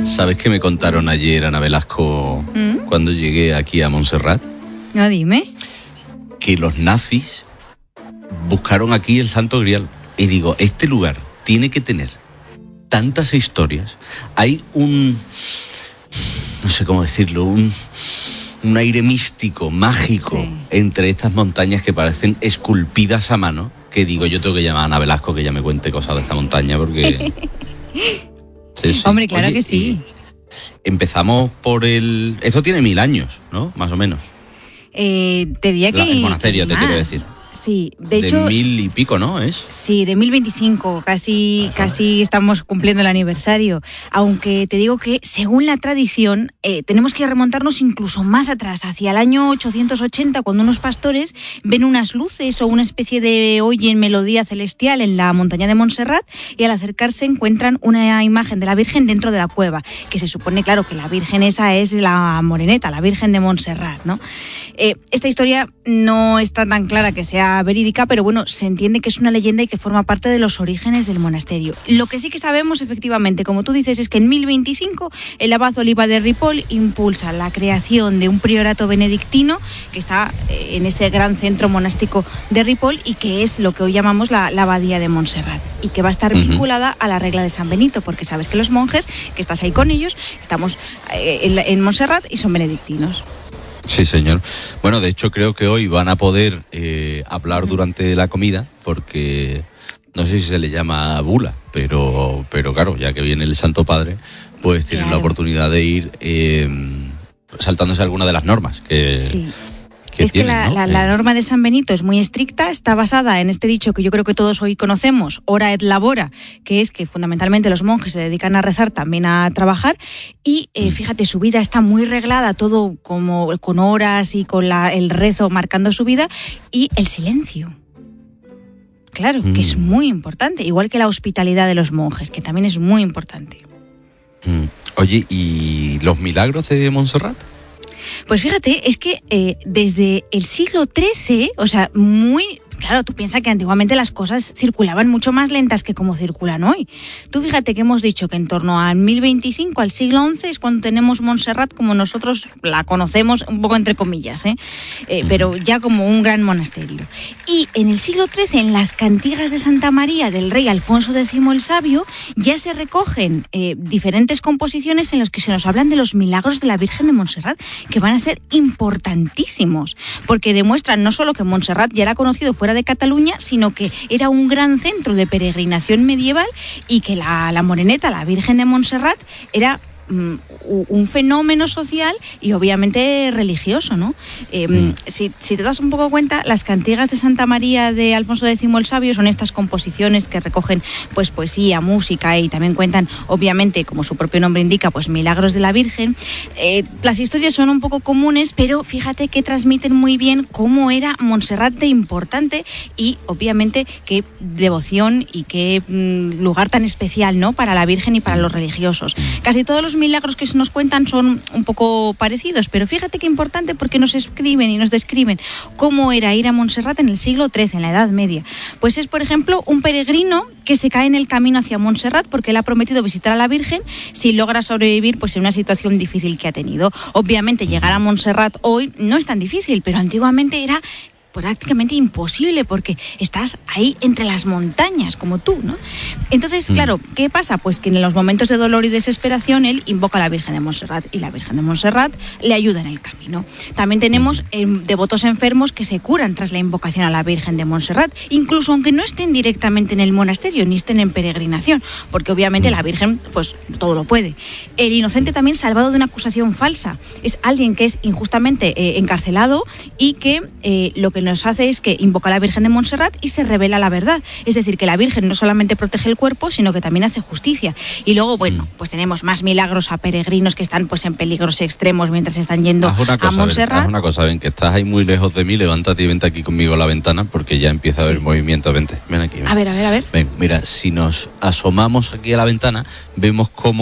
¿Sabes qué me contaron ayer, Ana Velasco, cuando llegué aquí a Montserrat? No, dime. Que los nazis buscaron aquí el Santo Grial. Y digo, este lugar tiene que tener tantas historias. Hay no sé cómo decirlo, un aire místico, mágico, sí, entre estas montañas que parecen esculpidas a mano, que digo, yo tengo que llamar a Ana Velasco que ya me cuente cosas de esta montaña, porque... Sí. Hombre, claro. Oye, que sí. Empezamos por Esto tiene 1000 años, ¿no? Más o menos. Te diría que... El monasterio, te quiero decir. Sí, de hecho... De 1000 y pico, ¿no? ¿Es? Sí, de 1025, casi estamos cumpliendo el aniversario. Aunque te digo que, según la tradición, tenemos que remontarnos incluso más atrás, hacia el año 880, cuando unos pastores ven unas luces o una especie de oyen melodía celestial en la montaña de Montserrat, y al acercarse encuentran una imagen de la Virgen dentro de la cueva, que se supone, claro, que la Virgen esa es la Moreneta, la Virgen de Montserrat, ¿no? Esta historia no está tan clara que sea verídica, pero bueno, se entiende que es una leyenda y que forma parte de los orígenes del monasterio. Lo que sí que sabemos, efectivamente, como tú dices, es que en 1025 el abad Oliba de Ripoll impulsa la creación de un priorato benedictino que está en ese gran centro monástico de Ripoll, y que es lo que hoy llamamos la abadía de Montserrat, y que va a estar vinculada a la regla de San Benito, porque sabes que los monjes, que estás ahí con ellos, estamos en Montserrat y son benedictinos. Sí, señor. Bueno, de hecho creo que hoy van a poder hablar durante la comida, porque no sé si se le llama bula, pero claro, ya que viene el Santo Padre, pues tienen la oportunidad de ir saltándose alguna de las normas que... Sí. Es que tienen, ¿no? la norma de San Benito es muy estricta, está basada en este dicho que yo creo que todos hoy conocemos, ora et labora, que es que fundamentalmente los monjes se dedican a rezar, también a trabajar, y fíjate, su vida está muy reglada, todo como con horas y con el rezo marcando su vida, y el silencio. Claro, que es muy importante, igual que la hospitalidad de los monjes, que también es muy importante. Oye, ¿y los milagros de Montserrat? Pues fíjate, es que desde el siglo XIII, o sea, muy... Claro, tú piensas que antiguamente las cosas circulaban mucho más lentas que como circulan hoy. Tú fíjate que hemos dicho que en torno al 1025, al siglo XI, es cuando tenemos Montserrat como nosotros la conocemos, un poco entre comillas, pero ya como un gran monasterio. Y en el siglo XIII, en las cantigas de Santa María del rey Alfonso X el Sabio, ya se recogen diferentes composiciones en las que se nos hablan de los milagros de la Virgen de Montserrat, que van a ser importantísimos, porque demuestran no solo que Montserrat ya era conocido fuera de Cataluña, sino que era un gran centro de peregrinación medieval, y que la Moreneta, la Virgen de Montserrat, era un fenómeno social y obviamente religioso, ¿no? Si te das un poco cuenta, las cantigas de Santa María de Alfonso X el Sabio son estas composiciones que recogen pues poesía, música, y también cuentan, obviamente, como su propio nombre indica, pues milagros de la Virgen. Las historias son un poco comunes, pero fíjate que transmiten muy bien cómo era Montserrat de importante, y obviamente qué devoción y qué lugar tan especial, ¿no?, para la Virgen y para los religiosos. Casi todos los milagros que se nos cuentan son un poco parecidos, pero fíjate qué importante, porque nos escriben y nos describen cómo era ir a Montserrat en el siglo XIII, en la Edad Media. Pues es, por ejemplo, un peregrino que se cae en el camino hacia Montserrat porque él ha prometido visitar a la Virgen si logra sobrevivir pues en una situación difícil que ha tenido. Obviamente llegar a Montserrat hoy no es tan difícil, pero antiguamente era prácticamente imposible, porque estás ahí entre las montañas, como tú, ¿no? Entonces, claro, ¿qué pasa? Pues que en los momentos de dolor y desesperación él invoca a la Virgen de Montserrat, y la Virgen de Montserrat le ayuda en el camino. También tenemos devotos enfermos que se curan tras la invocación a la Virgen de Montserrat, incluso aunque no estén directamente en el monasterio ni estén en peregrinación, porque obviamente la Virgen pues todo lo puede. El inocente también salvado de una acusación falsa es alguien que es injustamente encarcelado, y que lo que nos hace es que invoca a la Virgen de Montserrat y se revela la verdad. Es decir, que la Virgen no solamente protege el cuerpo, sino que también hace justicia. Y luego, bueno, pues tenemos más milagros a peregrinos que están pues en peligros extremos mientras están yendo a Montserrat. Haz una cosa, ven, que estás ahí muy lejos de mí, levántate y vente aquí conmigo a la ventana, porque ya empieza a haber movimiento. Vente, ven aquí. Ven. A ver. Ven, mira, si nos asomamos aquí a la ventana, vemos cómo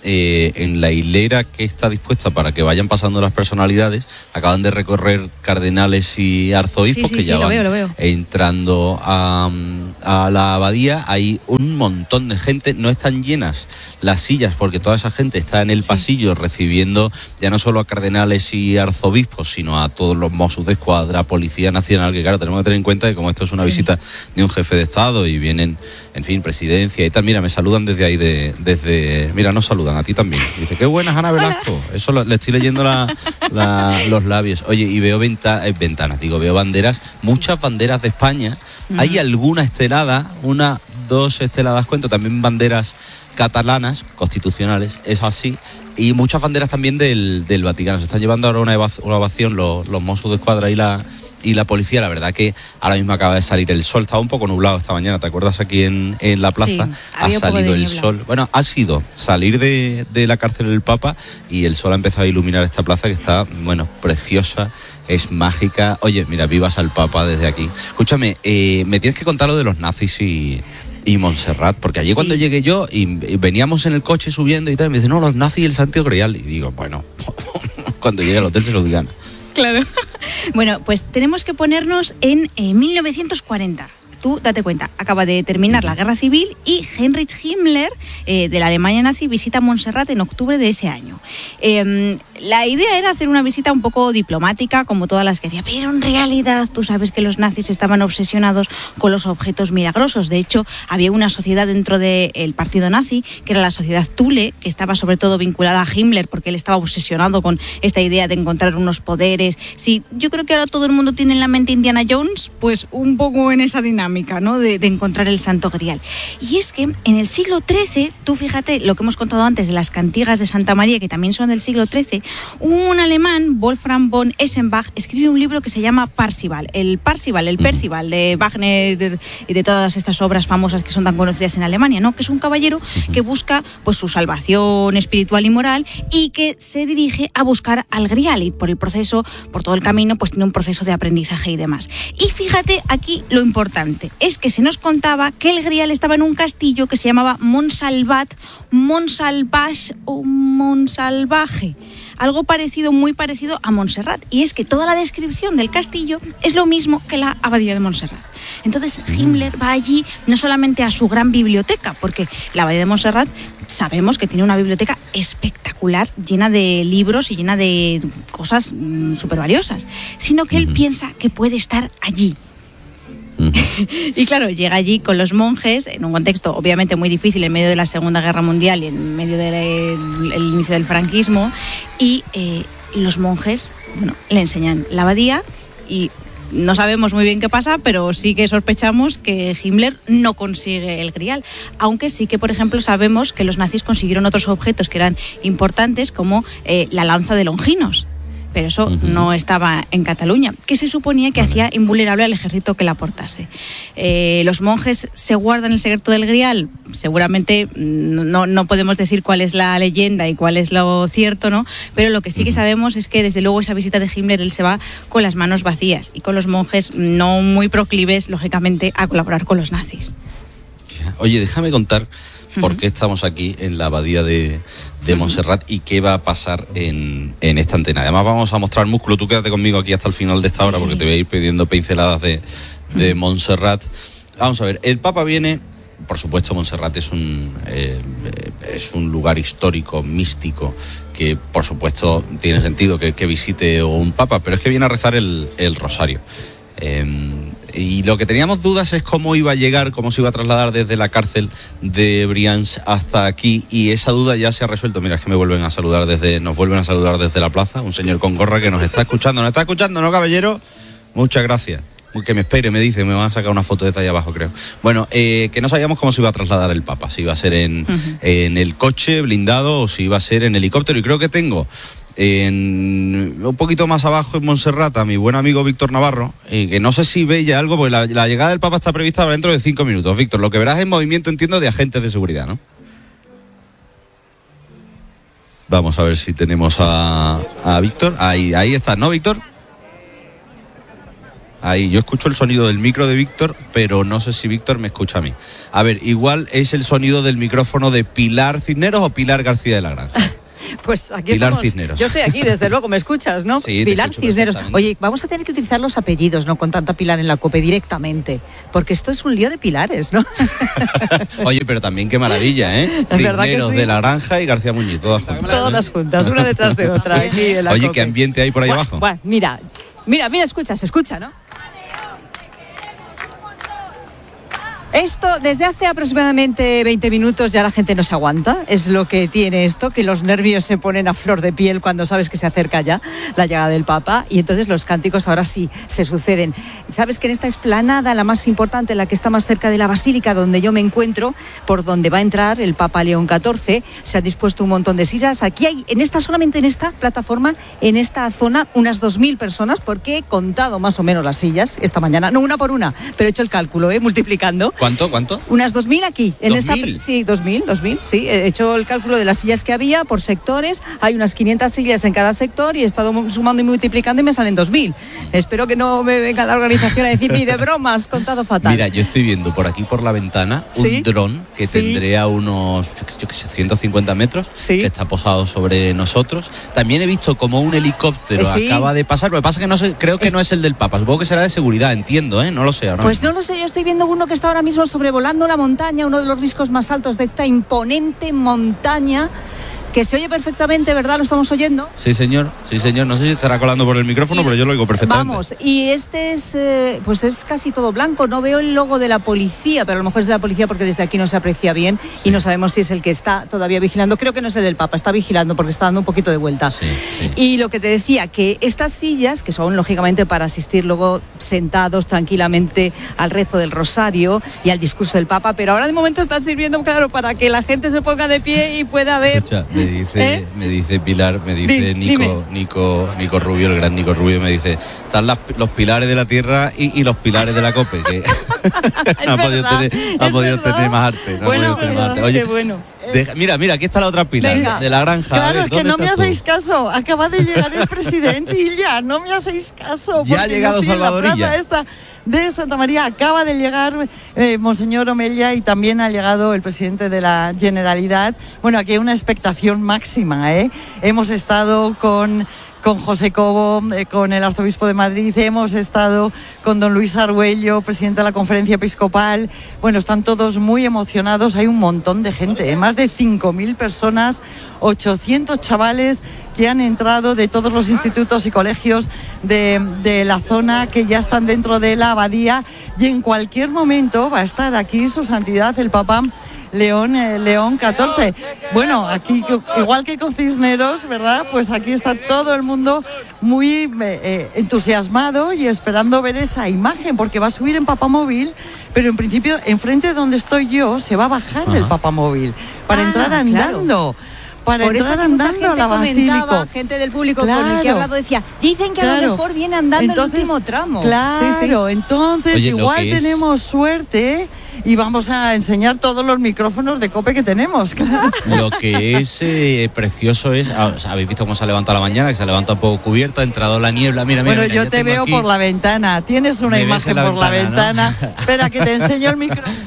en la hilera que está dispuesta para que vayan pasando las personalidades, acaban de recorrer cardenales y arzobispos ya lo van veo. entrando a la abadía. Hay un montón de gente, no están llenas las sillas porque toda esa gente está en el pasillo recibiendo ya no solo a cardenales y arzobispos, sino a todos los Mossos de Escuadra, Policía Nacional, que claro, tenemos que tener en cuenta que como esto es una visita de un jefe de Estado y vienen, en fin, presidencia y tal, mira, me saludan desde ahí, mira, nos saludan, a ti también. Dice, qué buenas, Ana Velasco. Eso le estoy leyendo los labios. Oye, y veo veo banderas, muchas banderas de España. Hay alguna estelada, dos esteladas cuento, también banderas catalanas, constitucionales, es así, y muchas banderas también del Vaticano. Se están llevando ahora una ovación los Mossos de Escuadra y la policía. La verdad que ahora mismo acaba de salir el sol, estaba un poco nublado esta mañana, ¿te acuerdas? Aquí en la plaza ha salido el sol. Bueno, ha sido salir de la cárcel del Papa y el sol ha empezado a iluminar esta plaza que está, bueno, preciosa, es mágica. Oye, mira, vivas al Papa desde aquí. Escúchame, me tienes que contar lo de los nazis y Montserrat, porque allí cuando llegué yo y veníamos en el coche subiendo y tal, me dicen, no, los nazis y el Santo Grial, y digo, bueno, cuando llegue al hotel se lo digan. Claro. Bueno, pues tenemos que ponernos en 1940. Tú date cuenta, acaba de terminar la Guerra Civil y Heinrich Himmler, de la Alemania nazi, visita Montserrat en octubre de ese año. La idea era hacer una visita un poco diplomática, como todas las que hacía, pero en realidad tú sabes que los nazis estaban obsesionados con los objetos milagrosos. De hecho, había una sociedad dentro del partido nazi, que era la sociedad Thule, que estaba sobre todo vinculada a Himmler, porque él estaba obsesionado con esta idea de encontrar unos poderes. Sí, yo creo que ahora todo el mundo tiene en la mente Indiana Jones, pues un poco en esa dinámica, ¿no? de encontrar el Santo Grial. Y es que en el siglo XIII, tú fíjate lo que hemos contado antes de las cantigas de Santa María, que también son del siglo XIII, un alemán, Wolfram von Eschenbach, escribe un libro que se llama Parzival, el Percival de Wagner y de todas estas obras famosas que son tan conocidas en Alemania, ¿no? Que es un caballero que busca pues su salvación espiritual y moral y que se dirige a buscar al Grial, y por el proceso, por todo el camino, pues tiene un proceso de aprendizaje y demás. Y fíjate aquí lo importante, es que se nos contaba que el Grial estaba en un castillo que se llamaba Montsalvat, Montsalvage o Montsalvaje, algo parecido, muy parecido a Montserrat, y es que toda la descripción del castillo es lo mismo que la abadía de Montserrat. Entonces Himmler va allí no solamente a su gran biblioteca, porque la abadía de Montserrat sabemos que tiene una biblioteca espectacular, llena de libros y llena de cosas súper valiosas, sino que él piensa que puede estar allí. Y claro, llega allí con los monjes en un contexto obviamente muy difícil, en medio de la Segunda Guerra Mundial y en medio del inicio del franquismo, y los monjes, bueno, le enseñan la abadía y no sabemos muy bien qué pasa, pero sí que sospechamos que Himmler no consigue el Grial, aunque sí que, por ejemplo, sabemos que los nazis consiguieron otros objetos que eran importantes, como la lanza de Longinos. Pero eso no estaba en Cataluña, que se suponía que hacía invulnerable al ejército que la portase. ¿Los monjes se guardan el secreto del Grial? Seguramente no podemos decir cuál es la leyenda y cuál es lo cierto, ¿no? Pero lo que sí que sabemos es que, desde luego, esa visita de Himmler, él se va con las manos vacías y con los monjes no muy proclives, lógicamente, a colaborar con los nazis. Oye, déjame contar por qué estamos aquí en la abadía de Montserrat y qué va a pasar en esta antena. Además vamos a mostrar músculo, tú quédate conmigo aquí hasta el final de esta hora, porque te voy a ir pidiendo pinceladas de Montserrat. Vamos a ver, el Papa viene, por supuesto Montserrat es un lugar histórico, místico, que por supuesto tiene sentido que visite un Papa, pero es que viene a rezar el rosario. Y lo que teníamos dudas es cómo iba a llegar, cómo se iba a trasladar desde la cárcel de Brians hasta aquí, y esa duda ya se ha resuelto. Mira, es que nos vuelven a saludar desde la plaza, un señor con gorra que nos está escuchando, ¿no, caballero? Muchas gracias. Que me espere, me dice, me van a sacar una foto de talla abajo, creo. Bueno, que no sabíamos cómo se iba a trasladar el Papa, si iba a ser en el coche blindado o si iba a ser en helicóptero, y creo que tengo un poquito más abajo en Montserrat a mi buen amigo Víctor Navarro, que no sé si ve ya algo, porque la llegada del Papa está prevista para dentro de 5 minutos. Víctor, lo que verás es movimiento, entiendo, de agentes de seguridad, ¿no? Vamos a ver si tenemos a Víctor. Ahí está, ¿no, Víctor? Ahí, yo escucho el sonido del micro de Víctor, pero no sé si Víctor me escucha a mí. A ver, igual es el sonido del micrófono de Pilar Cisneros o Pilar García de la Granja. Pues aquí Pilar estamos. Cisneros. Yo estoy aquí, desde luego, me escuchas, ¿no? Sí, Pilar Cisneros. Oye, vamos a tener que utilizar los apellidos, ¿no? Con tanta Pilar en la COPE directamente, porque esto es un lío de pilares, ¿no? Oye, pero también qué maravilla, ¿eh? Cisneros sí. de la Granja y García Muñiz, todas juntas. Todas juntas, una detrás de otra. Aquí en la Oye, COPE. ¿qué ambiente hay por ahí abajo? Bueno, mira, escucha, se escucha, ¿no? Esto, desde hace aproximadamente 20 minutos ya la gente no se aguanta. Es lo que tiene esto, que los nervios se ponen a flor de piel cuando sabes que se acerca ya la llegada del Papa. Y entonces los cánticos ahora sí se suceden. Sabes que en esta explanada, la más importante, la que está más cerca de la Basílica, donde yo me encuentro, por donde va a entrar el Papa León XIV, se han dispuesto un montón de sillas. Aquí hay, solamente en esta plataforma, en esta zona, unas 2.000 personas, porque he contado más o menos las sillas esta mañana. No una por una, pero he hecho el cálculo, multiplicando. ¿Cuánto? Unas 2.000 aquí. En 2.000. Sí, 2.000, sí. He hecho el cálculo de las sillas que había por sectores. Hay unas 500 sillas en cada sector y he estado sumando y multiplicando y me salen 2.000. Espero que no me venga la organización a decir ni de bromas, contado fatal. Mira, yo estoy viendo por aquí por la ventana un dron que tendría unos, yo qué sé, 150 metros, que está posado sobre nosotros. También he visto como un helicóptero acaba de pasar. Lo que pasa es que no sé, creo que no es el del Papa. Supongo que será de seguridad, entiendo, no lo sé ahora Pues mismo. no lo sé, yo estoy viendo uno que está ahora mismo sobrevolando la montaña, uno de los riscos más altos de esta imponente montaña, que se oye perfectamente, ¿verdad? ¿Lo estamos oyendo? Sí, señor. No sé si estará colando por el micrófono, pero yo lo oigo perfectamente. Vamos, y este es, pues es casi todo blanco. No veo el logo de la policía, pero a lo mejor es de la policía porque desde aquí no se aprecia bien y no sabemos si es el que está todavía vigilando. Creo que no es el del Papa, está vigilando porque está dando un poquito de vuelta. Sí. Y lo que te decía, que estas sillas, que son lógicamente para asistir luego sentados tranquilamente al rezo del rosario y al discurso del Papa, pero ahora de momento están sirviendo, claro, para que la gente se ponga de pie y pueda ver. Escucha, me dice Pilar, me dice Nico Rubio, el gran Nico Rubio, me dice, están los pilares de la tierra y los pilares de la COPE, que ha podido tener más arte. Oye, bueno. Mira, aquí está la otra Pilar, de la Granja. Claro, ver, que no me hacéis tú? caso. Acaba de llegar el presidente y ya no me hacéis caso. Ya ha llegado Salvador en la plaza esta de Santa María. Acaba de llegar Monseñor Omelia y también ha llegado el presidente de la Generalidad. Bueno, aquí hay una expectación máxima, Hemos estado con José Cobo, con el arzobispo de Madrid, hemos estado con don Luis Argüello, presidente de la Conferencia Episcopal. Bueno, están todos muy emocionados, hay un montón de gente, más de 5.000 personas, 800 chavales que han entrado de todos los institutos y colegios de la zona, que ya están dentro de la abadía, y en cualquier momento va a estar aquí su santidad el Papa León XIV. Bueno, aquí igual que con Cisneros, ¿verdad? Pues aquí está todo el mundo muy entusiasmado y esperando ver esa imagen, porque va a subir en papamóvil, pero en principio enfrente de donde estoy yo se va a bajar del papamóvil para entrar andando. Claro. Para por entrar eso mucha andando gente a la Basílica. Gente del público con el que he hablado decía, dicen que a lo mejor viene andando el último tramo. Claro, entonces Oye, igual tenemos suerte y vamos a enseñar todos los micrófonos de COPE que tenemos. Claro. Lo que es precioso es, habéis visto cómo se ha levantado la mañana, que se ha levantado un poco cubierta, ha entrado la niebla. Mira, bueno, yo te veo aquí por la ventana, tienes una imagen por la ventana. ¿No? Espera, que te enseño el micrófono.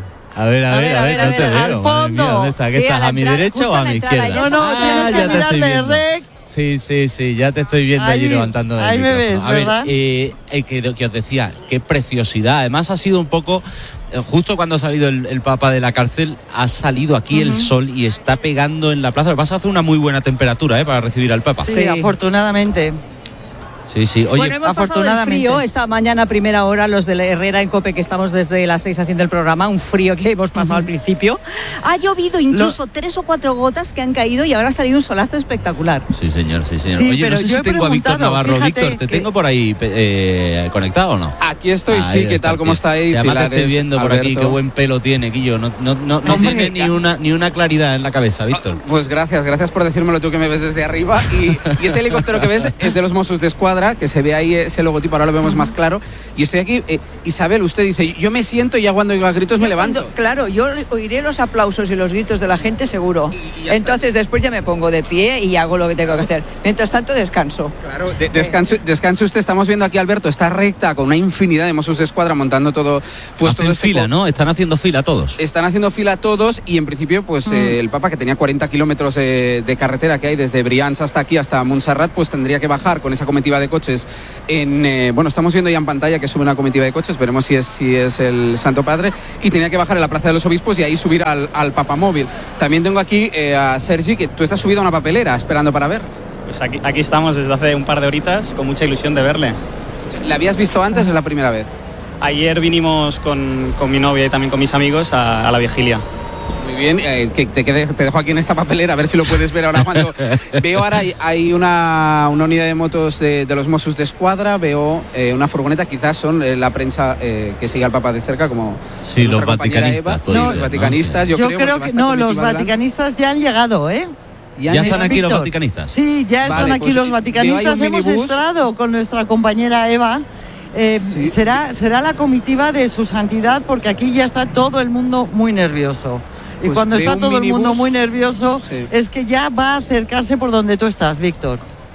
A ver, no te veo. Al fondo. ¿Dónde está? ¿Qué estás? ¿A mi derecha o a mi izquierda? No, tienes que mirar de rec. Sí, ya te estoy viendo allí levantando del ahí micrófono. me ves, a ver, ¿verdad? que os decía, qué preciosidad. Además ha sido un poco, justo cuando ha salido el Papa de la cárcel, ha salido aquí el sol y está pegando en la plaza. Lo que pasa es que hace una muy buena temperatura para recibir al Papa. Sí, afortunadamente. Sí. Oye, bueno, hemos pasado el frío esta mañana a primera hora, los de la Herrera en COPE, que estamos desde las 6 haciendo el programa, un frío que hemos pasado al principio. Ha llovido incluso 3 o 4 gotas que han caído y ahora ha salido un solazo espectacular. Sí, señor. Sí, oye, pero no sé si tengo a Víctor Navarro. Víctor, ¿te tengo por ahí conectado o no? Aquí estoy, sí, ¿qué tal? ¿Cómo está ahí? Además te estoy viendo por aquí, qué buen pelo tiene, Guillo. No tiene ni una claridad en la cabeza, Víctor. Pues gracias por decírmelo tú, que me ves desde arriba. Y ese helicóptero que ves es de los Mossos de Escuadra. Escuadra, que se ve ahí ese logotipo, ahora lo vemos más claro. Y estoy aquí, Isabel, usted dice, yo me siento y ya cuando oiga gritos me levanto. Claro, yo oiré los aplausos y los gritos de la gente seguro. Entonces después ya me pongo de pie y hago lo que tengo que hacer. Mientras tanto descanso. Claro, descanse usted. Estamos viendo aquí, Alberto, está recta con una infinidad de Mossos de Escuadra montando todo. Pues todo fila, ¿no? Están haciendo fila todos. Están haciendo fila todos y en principio pues el Papa, que tenía 40 kilómetros de carretera que hay desde Brians hasta aquí, hasta Montserrat, pues tendría que bajar con esa comitiva de coches bueno, estamos viendo ya en pantalla que sube una comitiva de coches, veremos si es el Santo Padre, y tenía que bajar en la Plaza de los Obispos y ahí subir al Papamóvil. También tengo aquí a Sergi, que tú estás subido a una papelera esperando para ver. Pues aquí estamos desde hace un par de horitas con mucha ilusión de verle. ¿La habías visto antes o es la primera vez? Ayer vinimos con mi novia y también con mis amigos a la vigilia. Muy bien, que te dejo aquí en esta papelera a ver si lo puedes ver ahora. Cuando veo ahora hay una unidad de motos de los Mossos de Escuadra, veo una furgoneta, quizás son la prensa que sigue al Papa de cerca, como sí, los vaticanistas. Los vaticanistas, yo creo que no, los vaticanistas ya han llegado, ¿eh? ¿Ya están aquí los vaticanistas? Sí, ya están aquí los vaticanistas. Hemos estado con nuestra compañera Eva. Sí. Será la comitiva de su santidad, porque aquí ya está todo el mundo muy nervioso. Y pues cuando está todo el mundo muy nervioso, es que ya va a acercarse por donde tú estás, Víctor.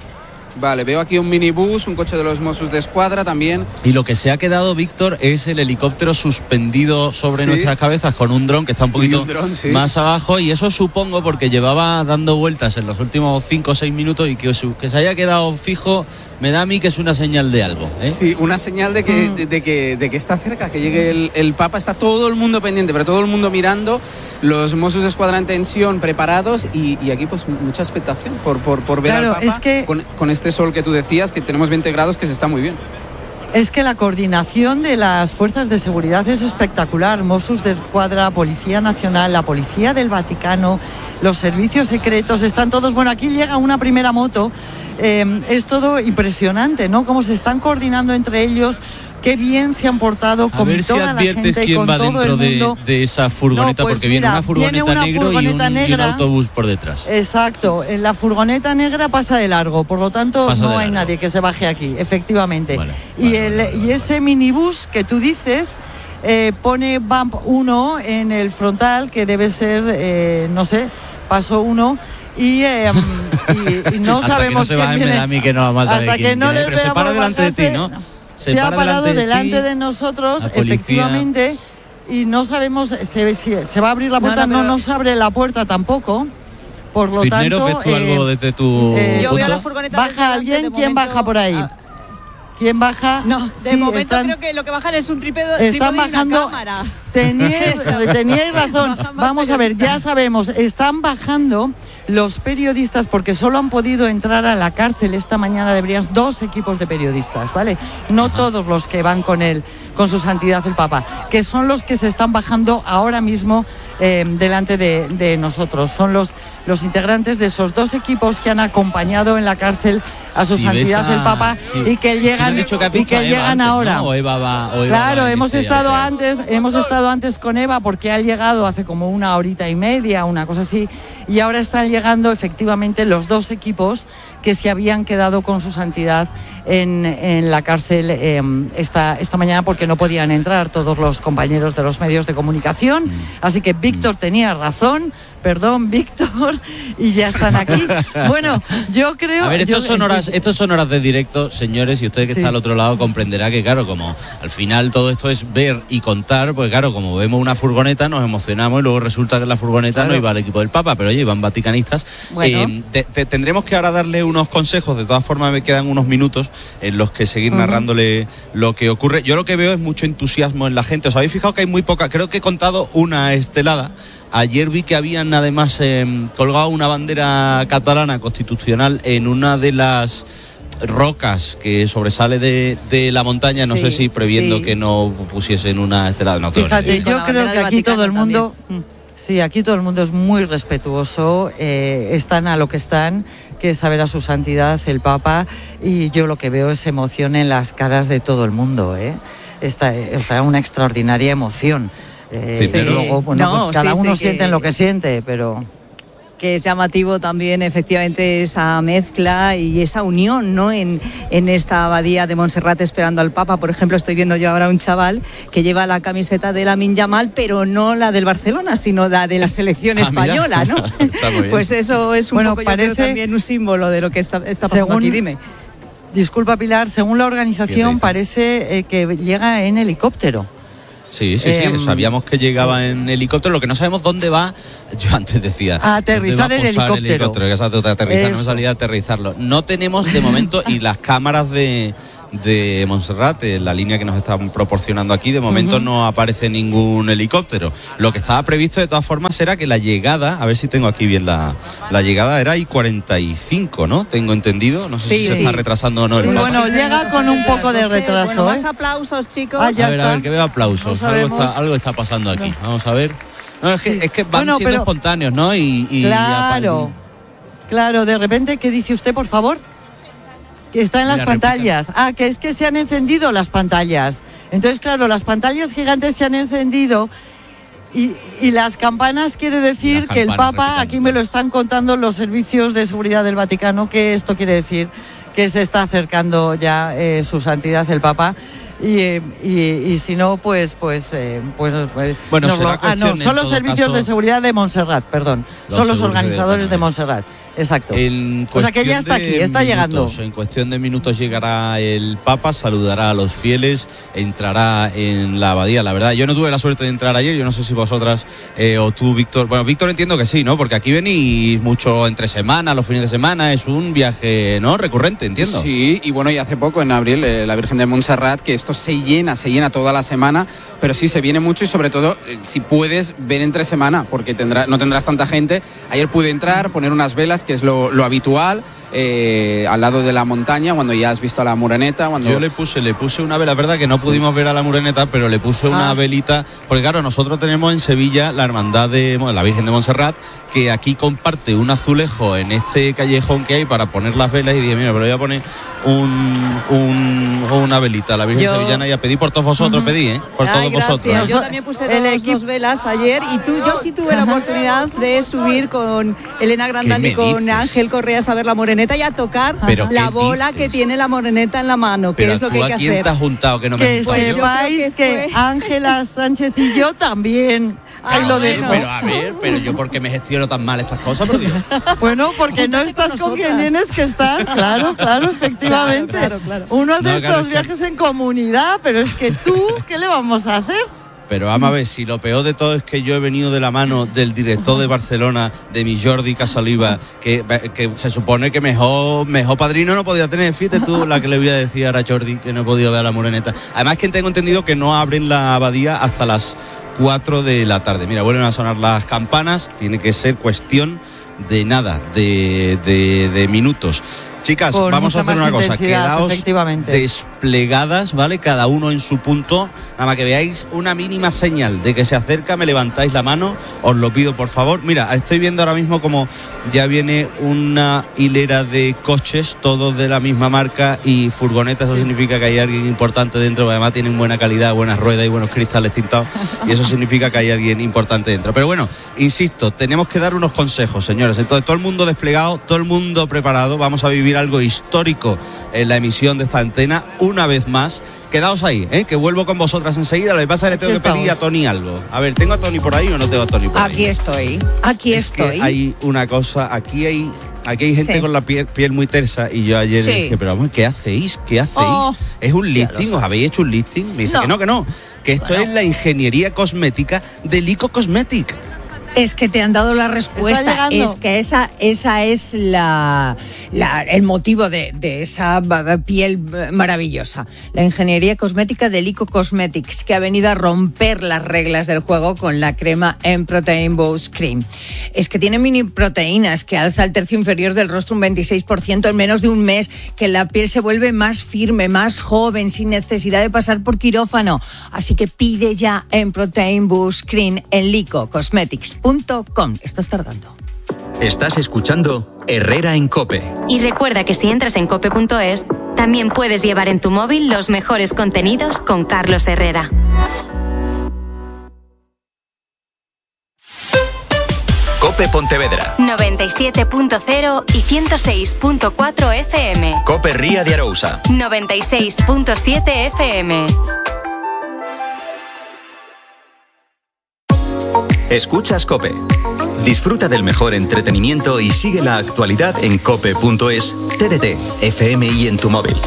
Vale, veo aquí un minibús, un coche de los Mossos de Escuadra también. Y lo que se ha quedado, Víctor, es el helicóptero suspendido sobre nuestras cabezas con un dron que está un poquito más abajo, y eso supongo porque llevaba dando vueltas en los últimos 5 o 6 minutos, y que se haya quedado fijo me da a mí que es una señal de algo, ¿eh? Sí, una señal de que está cerca, que llegue el Papa. Está todo el mundo pendiente, pero todo el mundo mirando, los Mossos de Escuadra en tensión, preparados, y aquí pues mucha expectación por ver al Papa, es que con este sol que tú decías, que tenemos 20 grados, que se está muy bien. Es que la coordinación de las fuerzas de seguridad es espectacular. Mossos de Escuadra, Policía Nacional, la Policía del Vaticano, los servicios secretos, están todos. Bueno, aquí llega una primera moto. Es todo impresionante, ¿no? Cómo se están coordinando entre ellos. Qué bien se han portado con toda la gente, quién con va todo dentro el mundo. de esa furgoneta, no, pues porque mira, viene una furgoneta negra y un autobús por detrás. Exacto, en la furgoneta negra pasa de largo, por lo tanto no hay nadie que se baje aquí, efectivamente. Y ese minibús que tú dices pone Bump 1 en el frontal, que debe ser, no sé, paso 1. Y no sabemos quién viene. Me da a mí que no vamos a hasta que no le pero se para delante de ti, ¿no? Se ha parado delante de nosotros, efectivamente, y no sabemos si se va a abrir la puerta. No nos abre la puerta tampoco. Por lo Cisneros, tanto, ¿ves tú algo desde tu yo veo la furgoneta. ¿Baja alguien? ¿Quién baja por ahí? ¿Quién baja? No, de momento creo que lo que bajan es un trípode y una cámara. Teníais razón. Vamos a ver, ya sabemos, están bajando los periodistas, porque solo han podido entrar a la cárcel esta mañana de Brians 2 equipos de periodistas, ¿vale? No todos los que van con su santidad el Papa, que son los que se están bajando ahora mismo delante de nosotros. Son los integrantes de esos 2 equipos que han acompañado en la cárcel a su santidad el Papa y que llegan ahora. ¿No? Eva claro, hemos estado antes con Eva, porque ha llegado hace como una horita y media, una cosa así, y ahora están llegando efectivamente los 2 equipos que se habían quedado con su santidad en la cárcel esta mañana, porque no podían entrar todos los compañeros de los medios de comunicación. Así que Víctor tenía razón. Perdón, Víctor, y ya están aquí. Bueno, yo creo... A ver, estos son horas de directo, señores, y usted que está al otro lado comprenderá que, claro, como al final todo esto es ver y contar, pues claro, como vemos una furgoneta nos emocionamos y luego resulta que en la furgoneta no iba el equipo del Papa, pero oye, iban vaticanistas. Bueno. Tendremos que ahora darle unos consejos, de todas formas me quedan unos minutos en los que seguir narrándole lo que ocurre. Yo lo que veo es mucho entusiasmo en la gente. ¿Os habéis fijado que hay muy poca? Creo que he contado una estelada. Ayer vi que habían además colgado una bandera catalana constitucional en una de las rocas que sobresale de la montaña. No sé si previendo que no pusiesen una estelada. No, fíjate, yo creo que aquí todo el mundo... Sí, aquí todo el mundo es muy respetuoso, están a lo que están, que es saber a su santidad el Papa, y yo lo que veo es emoción en las caras de todo el mundo, una extraordinaria emoción. Luego, bueno, pues cada uno siente lo que siente, pero... que es llamativo también efectivamente esa mezcla y esa unión, ¿no? En esta abadía de Montserrat esperando al Papa. Por ejemplo, estoy viendo yo ahora un chaval que lleva la camiseta de Lamine Yamal, pero no la del Barcelona, sino la de la selección española, ¿no? Está muy bien. Pues eso es un poco, yo creo, también un símbolo de lo que está pasando aquí. Dime. Disculpa, Pilar, según la organización parece que llega en helicóptero. Sí, sabíamos que llegaba en helicóptero, lo que no sabemos dónde va. Yo antes decía a aterrizar el helicóptero. Exacto, aterrizar, no me salía a aterrizarlo. No tenemos de momento, y las cámaras de Montserrat, la línea que nos están proporcionando aquí, de momento no aparece ningún helicóptero. Lo que estaba previsto de todas formas era que la llegada, a ver si tengo aquí bien la llegada, era I-45, ¿no? Tengo entendido, no sé si se está retrasando o no. Sí, bueno, llega con un poco de retraso. Bueno, más aplausos, chicos. A ver, que veo aplausos. Algo está pasando aquí. Vamos a ver. No, es que van siendo espontáneos, ¿no? Claro, de repente, ¿qué dice usted, por favor? Que está en las pantallas. Que es que se han encendido las pantallas. Entonces, claro, las pantallas gigantes se han encendido y las campanas quiere decir que el Papa, aquí me lo están contando los servicios de seguridad del Vaticano, que esto quiere decir que se está acercando ya su santidad el Papa. Y si no, pues bueno, son los servicios de seguridad de Montserrat, perdón. Son los organizadores de Montserrat. Exacto. O sea que ya está aquí, está llegando. En cuestión de minutos llegará el Papa, saludará a los fieles, entrará en la abadía. La verdad, yo no tuve la suerte de entrar ayer, yo no sé si vosotras o tú, Víctor. Bueno, Víctor entiendo que sí, ¿no? Porque aquí venís mucho entre semana, los fines de semana, es un viaje, ¿no? Recurrente, entiendo. Sí, y bueno, y hace poco en abril la Virgen de Montserrat, que esto se llena toda la semana, pero sí se viene mucho y sobre todo si puedes ven entre semana, porque no tendrás tanta gente. Ayer pude entrar, poner unas velas, que es lo habitual, al lado de la montaña, cuando ya has visto a la Moreneta. Yo le puse una vela, verdad que no pudimos ver a la Moreneta, pero le puse una velita, porque claro, nosotros tenemos en Sevilla la hermandad de la Virgen de Montserrat, que aquí comparte un azulejo en este callejón que hay para poner las velas, y dije, mira, pero voy a poner una velita a la Virgen sevillana, y a pedir por todos vosotros, por todos vosotros. Yo también puse dos velas ayer, y yo sí tuve la oportunidad de subir con Elena Grandal y con Ángel Correas a ver la Moreneta y a tocar la bola que tiene la Moreneta en la mano, que es lo que hay que hacer. ¿Quién te has juntado que no me Que sepáis que Ángela Sánchez y yo también. Ahí lo dejo. Pero yo, ¿por qué me gestiono tan mal estas cosas, por Dios? Bueno, porque no estás con quien tienes que estar. Claro, efectivamente. Claro. Uno de estos viajes en comunidad, pero es que tú, ¿qué le vamos a hacer? Pero vamos a ver, si lo peor de todo es que yo he venido de la mano del director de Barcelona, de mi Jordi Casaliva, que se supone que mejor padrino no podía tener. Fíjate tú la que le voy a decir ahora a Jordi, que no he podido ver a la Moreneta. Además, que tengo entendido que no abren la abadía hasta las 4 de la tarde. Mira, vuelven a sonar las campanas, tiene que ser cuestión de nada, de minutos. Chicas, vamos a hacer una cosa, quedaos desplegadas, ¿vale? Cada uno en su punto, nada más que veáis una mínima señal de que se acerca, me levantáis la mano, os lo pido por favor. Mira, estoy viendo ahora mismo como ya viene una hilera de coches, todos de la misma marca y furgonetas, eso significa que hay alguien importante dentro, además tienen buena calidad, buenas ruedas y buenos cristales tintados, y eso significa que hay alguien importante dentro. Pero bueno, insisto, tenemos que dar unos consejos, señores. Entonces, todo el mundo desplegado, todo el mundo preparado, vamos a vivir algo histórico en la emisión de esta antena una vez más. Quedaos ahí, que vuelvo con vosotras enseguida. Lo que pasa es que le tengo que pedir a Tony algo. A ver, ¿tengo a Tony por ahí o no tengo a Tony por ahí? Aquí estoy. Que hay una cosa, aquí hay gente con la piel muy tersa, y yo ayer dije, pero vamos, ¿qué hacéis? ¿Es un listing? ¿Os habéis hecho un listing? Me dice que no, que esto es la ingeniería cosmética de Lico Cosmetic. Es que te han dado la respuesta. Es que esa es el motivo de esa piel maravillosa. La ingeniería cosmética de Lico Cosmetics, que ha venido a romper las reglas del juego con la crema M-Protein Boost Cream. Es que tiene mini proteínas que alza el tercio inferior del rostro un 26% en menos de un mes, que la piel se vuelve más firme, más joven, sin necesidad de pasar por quirófano. Así que pide ya M-Protein Boost Cream en licocosmetics.com. Estás tardando. Estás escuchando Herrera en COPE. Y recuerda que si entras en cope.es, también puedes llevar en tu móvil los mejores contenidos con Carlos Herrera. COPE Pontevedra. 97.0 y 106.4 FM. COPE Ría de Arousa. 96.7 FM. Escuchas COPE. Disfruta del mejor entretenimiento y sigue la actualidad en cope.es, TDT, FM y en tu móvil.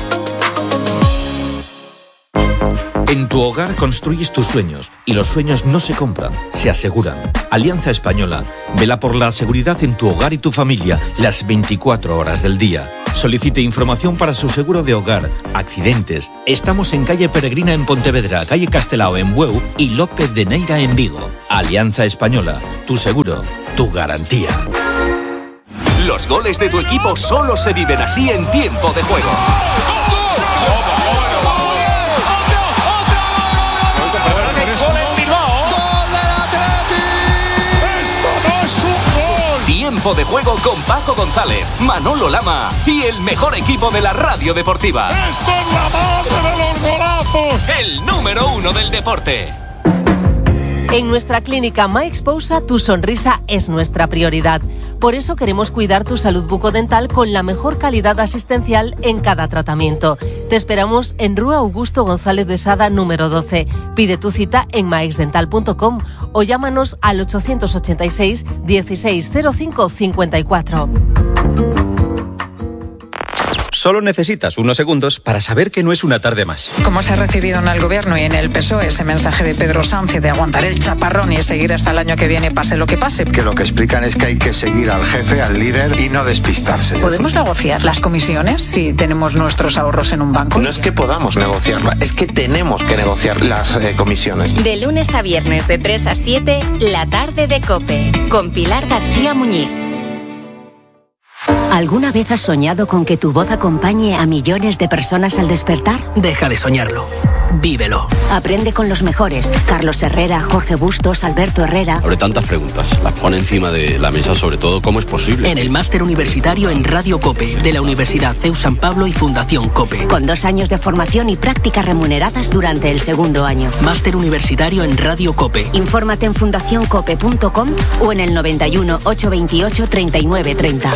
En tu hogar construyes tus sueños y los sueños no se compran, se aseguran. Alianza Española vela por la seguridad en tu hogar y tu familia las 24 horas del día. Solicite información para su seguro de hogar, accidentes. Estamos en calle Peregrina en Pontevedra, calle Castelao en Bueu y López de Neira en Vigo. Alianza Española, tu seguro, tu garantía. Los goles de tu equipo solo se viven así en tiempo de juego. Tiempo de juego con Paco González, Manolo Lama y el mejor equipo de la radio deportiva. ¡Esto es la madre de los golazos! El número 1 del deporte. En nuestra clínica MyExposa, tu sonrisa es nuestra prioridad. Por eso queremos cuidar tu salud bucodental con la mejor calidad asistencial en cada tratamiento. Te esperamos en Rúa Augusto González de Sada, número 12. Pide tu cita en myexdental.com o llámanos al 886 1605 54. Solo necesitas unos segundos para saber que no es una tarde más. Como se ha recibido en el Gobierno y en el PSOE ese mensaje de Pedro Sánchez de aguantar el chaparrón y seguir hasta el año que viene, pase lo que pase. Que lo que explican es que hay que seguir al jefe, al líder y no despistarse. ¿Podemos negociar las comisiones si tenemos nuestros ahorros en un banco? No es que podamos negociarla, es que tenemos que negociar las comisiones. De lunes a viernes de 3 a 7, la tarde de COPE, con Pilar García Muñiz. ¿Alguna vez has soñado con que tu voz acompañe a millones de personas al despertar? Deja de soñarlo. Vívelo. Aprende con los mejores. Carlos Herrera, Jorge Bustos, Alberto Herrera. Abre tantas preguntas. Las pone encima de la mesa, sobre todo, ¿cómo es posible? En el máster universitario en Radio COPE, de la Universidad CEU San Pablo y Fundación COPE. Con 2 años de formación y prácticas remuneradas durante el segundo año. Máster universitario en Radio COPE. Infórmate en fundacioncope.com o en el 91 828 3930.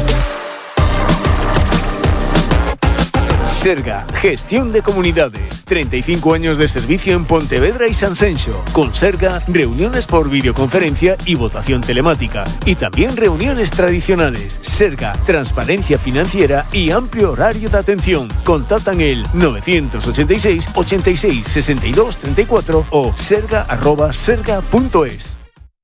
Serga, gestión de comunidades. 35 años de servicio en Pontevedra y Sanxenxo. Con Serga, reuniones por videoconferencia y votación telemática. Y también reuniones tradicionales. Serga, transparencia financiera y amplio horario de atención. Contactan el 986 86 62 34 o serga@serga.es.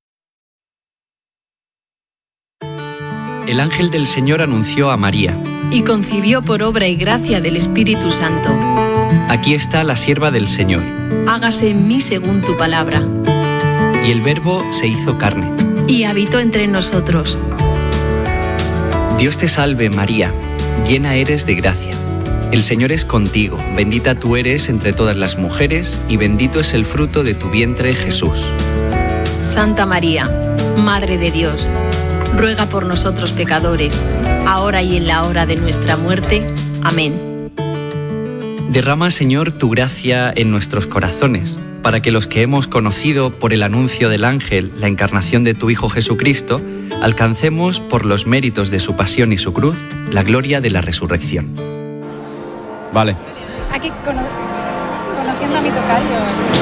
El ángel del Señor anunció a María. Y concibió por obra y gracia del Espíritu Santo. Aquí está la sierva del Señor. Hágase en mí según tu palabra. Y el Verbo se hizo carne. Y habitó entre nosotros. Dios te salve, María, llena eres de gracia. El Señor es contigo, bendita tú eres entre todas las mujeres, y bendito es el fruto de tu vientre, Jesús. Santa María, Madre de Dios, ruega por nosotros pecadores, ahora y en la hora de nuestra muerte. Amén. Derrama, Señor, tu gracia en nuestros corazones, para que los que hemos conocido por el anuncio del ángel la encarnación de tu Hijo Jesucristo, alcancemos por los méritos de su pasión y su cruz, la gloria de la resurrección. Vale. Aquí conociendo a mi tocayo.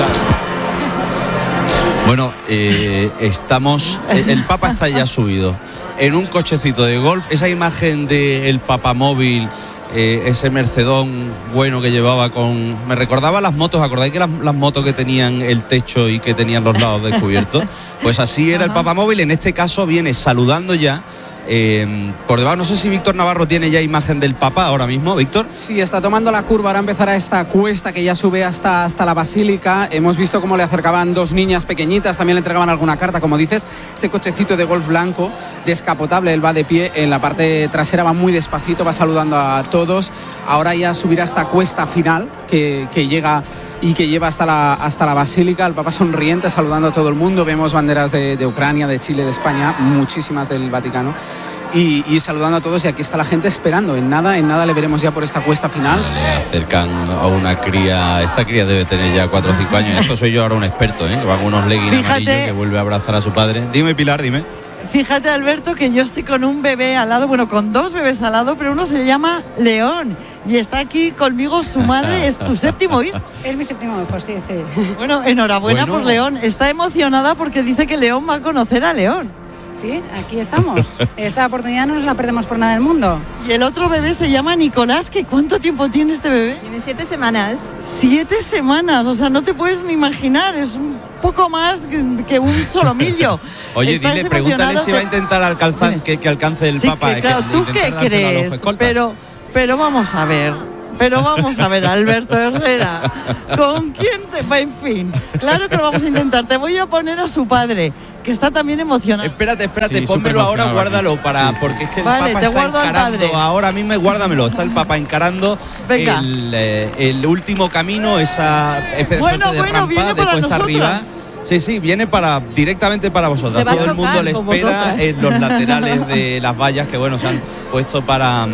Bueno, estamos... El Papa está ya subido en un cochecito de golf. Esa imagen del papamóvil, ese Mercedón bueno que llevaba con... Me recordaba las motos, ¿acordáis que las motos que tenían el techo y que tenían los lados descubiertos? Pues así era el papamóvil. En este caso viene saludando ya. Por debajo, no sé si Víctor Navarro tiene ya imagen del Papa ahora mismo, Víctor. Sí, está tomando la curva, ahora empezará esta cuesta que ya sube hasta la Basílica. Hemos visto cómo le acercaban 2 niñas pequeñitas, también le entregaban alguna carta, como dices, ese cochecito de golf blanco, descapotable, él va de pie, en la parte trasera va muy despacito, va saludando a todos. Ahora ya subirá esta cuesta final que llega y que lleva hasta la Basílica, el Papa sonriente saludando a todo el mundo. Vemos banderas de Ucrania, de Chile, de España, muchísimas del Vaticano, y saludando a todos, y aquí está la gente esperando. En nada le veremos ya por esta cuesta final. Le acercan a una cría, esta cría debe tener ya 4 o 5 años, esto soy yo ahora un experto, que va con unos leggings amarillos, que vuelve a abrazar a su padre. Dime, Pilar, dime. Fíjate, Alberto, que yo estoy con un bebé al lado, bueno, con dos bebés al lado, pero uno se llama León y está aquí conmigo su madre. ¿Es tu séptimo hijo? Es mi séptimo hijo, sí. Bueno, enhorabuena por León. Está emocionada porque dice que León va a conocer a León. Sí, aquí estamos. Esta oportunidad no nos la perdemos por nada del mundo. Y el otro bebé se llama Nicolás. ¿Cuánto tiempo tiene este bebé? Tiene 7 semanas. 7 semanas, o sea, no te puedes ni imaginar, es un poco más que un solomillo. Oye, pregúntale si va a intentar alcanzar que alcance el Papa. Claro, ¿tú qué crees? Pero vamos a ver. Alberto Herrera, ¿con quién te va? En fin, claro que lo vamos a intentar. Te voy a poner a su padre, que está también emocionado. Espérate, sí, pónmelo ahora, guárdalo porque es que el Papa está encarando ahora mismo, guárdamelo. Está el Papa encarando el último camino, esa especie de rampa de cuesta arriba. Sí, viene directamente para vosotros. Todo el mundo le espera en los laterales de las vallas que se han puesto para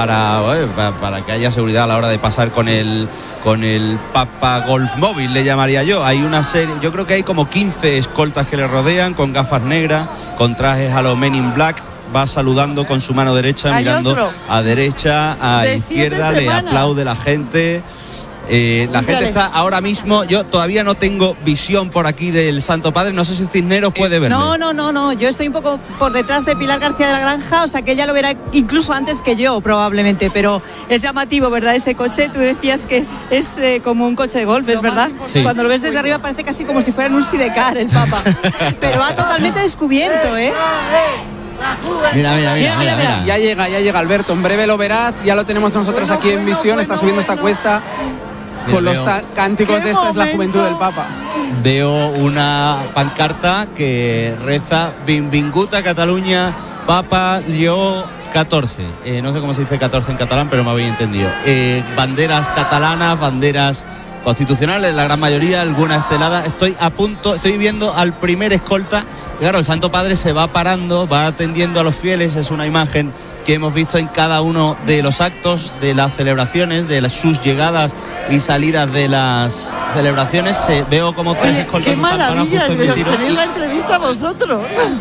que haya seguridad a la hora de pasar con el Papa Golf Móvil, le llamaría yo. Hay una serie, yo creo que hay como 15 escoltas que le rodean, con gafas negras, con trajes a los Men in Black. Va saludando con su mano derecha, mirando a derecha, a izquierda, le aplaude la gente. La gente está ahora mismo, yo todavía no tengo visión por aquí del Santo Padre, no sé si Cisneros puede verme. No, yo estoy un poco por detrás de Pilar García de la Granja, o sea que ella lo verá incluso antes que yo probablemente, pero es llamativo, ¿verdad? Ese coche, tú decías que es como un coche de golf, ¿es verdad? Sí. Cuando lo ves desde arriba parece casi como si fuera en un sidecar el Papa, pero va totalmente descubierto, ¿eh? Mira. Ya llega Alberto, en breve lo verás, ya lo tenemos nosotros aquí en visión, está subiendo esta cuesta. Con los cánticos de esta es la juventud del Papa. Veo una pancarta que reza Benvingut a Cataluña, Papa Lleó 14. No sé cómo se dice 14 en catalán, pero me habéis entendido. Banderas catalanas, banderas constitucionales, la gran mayoría, alguna estelada. Estoy viendo al primer escolta. Claro, el Santo Padre se va parando, va atendiendo a los fieles, es una imagen que hemos visto en cada uno de los actos, de las celebraciones, de sus llegadas y salidas de las celebraciones. Veo como 3 escoltas. ¡Qué maravilla! Tenéis la entrevista vosotros.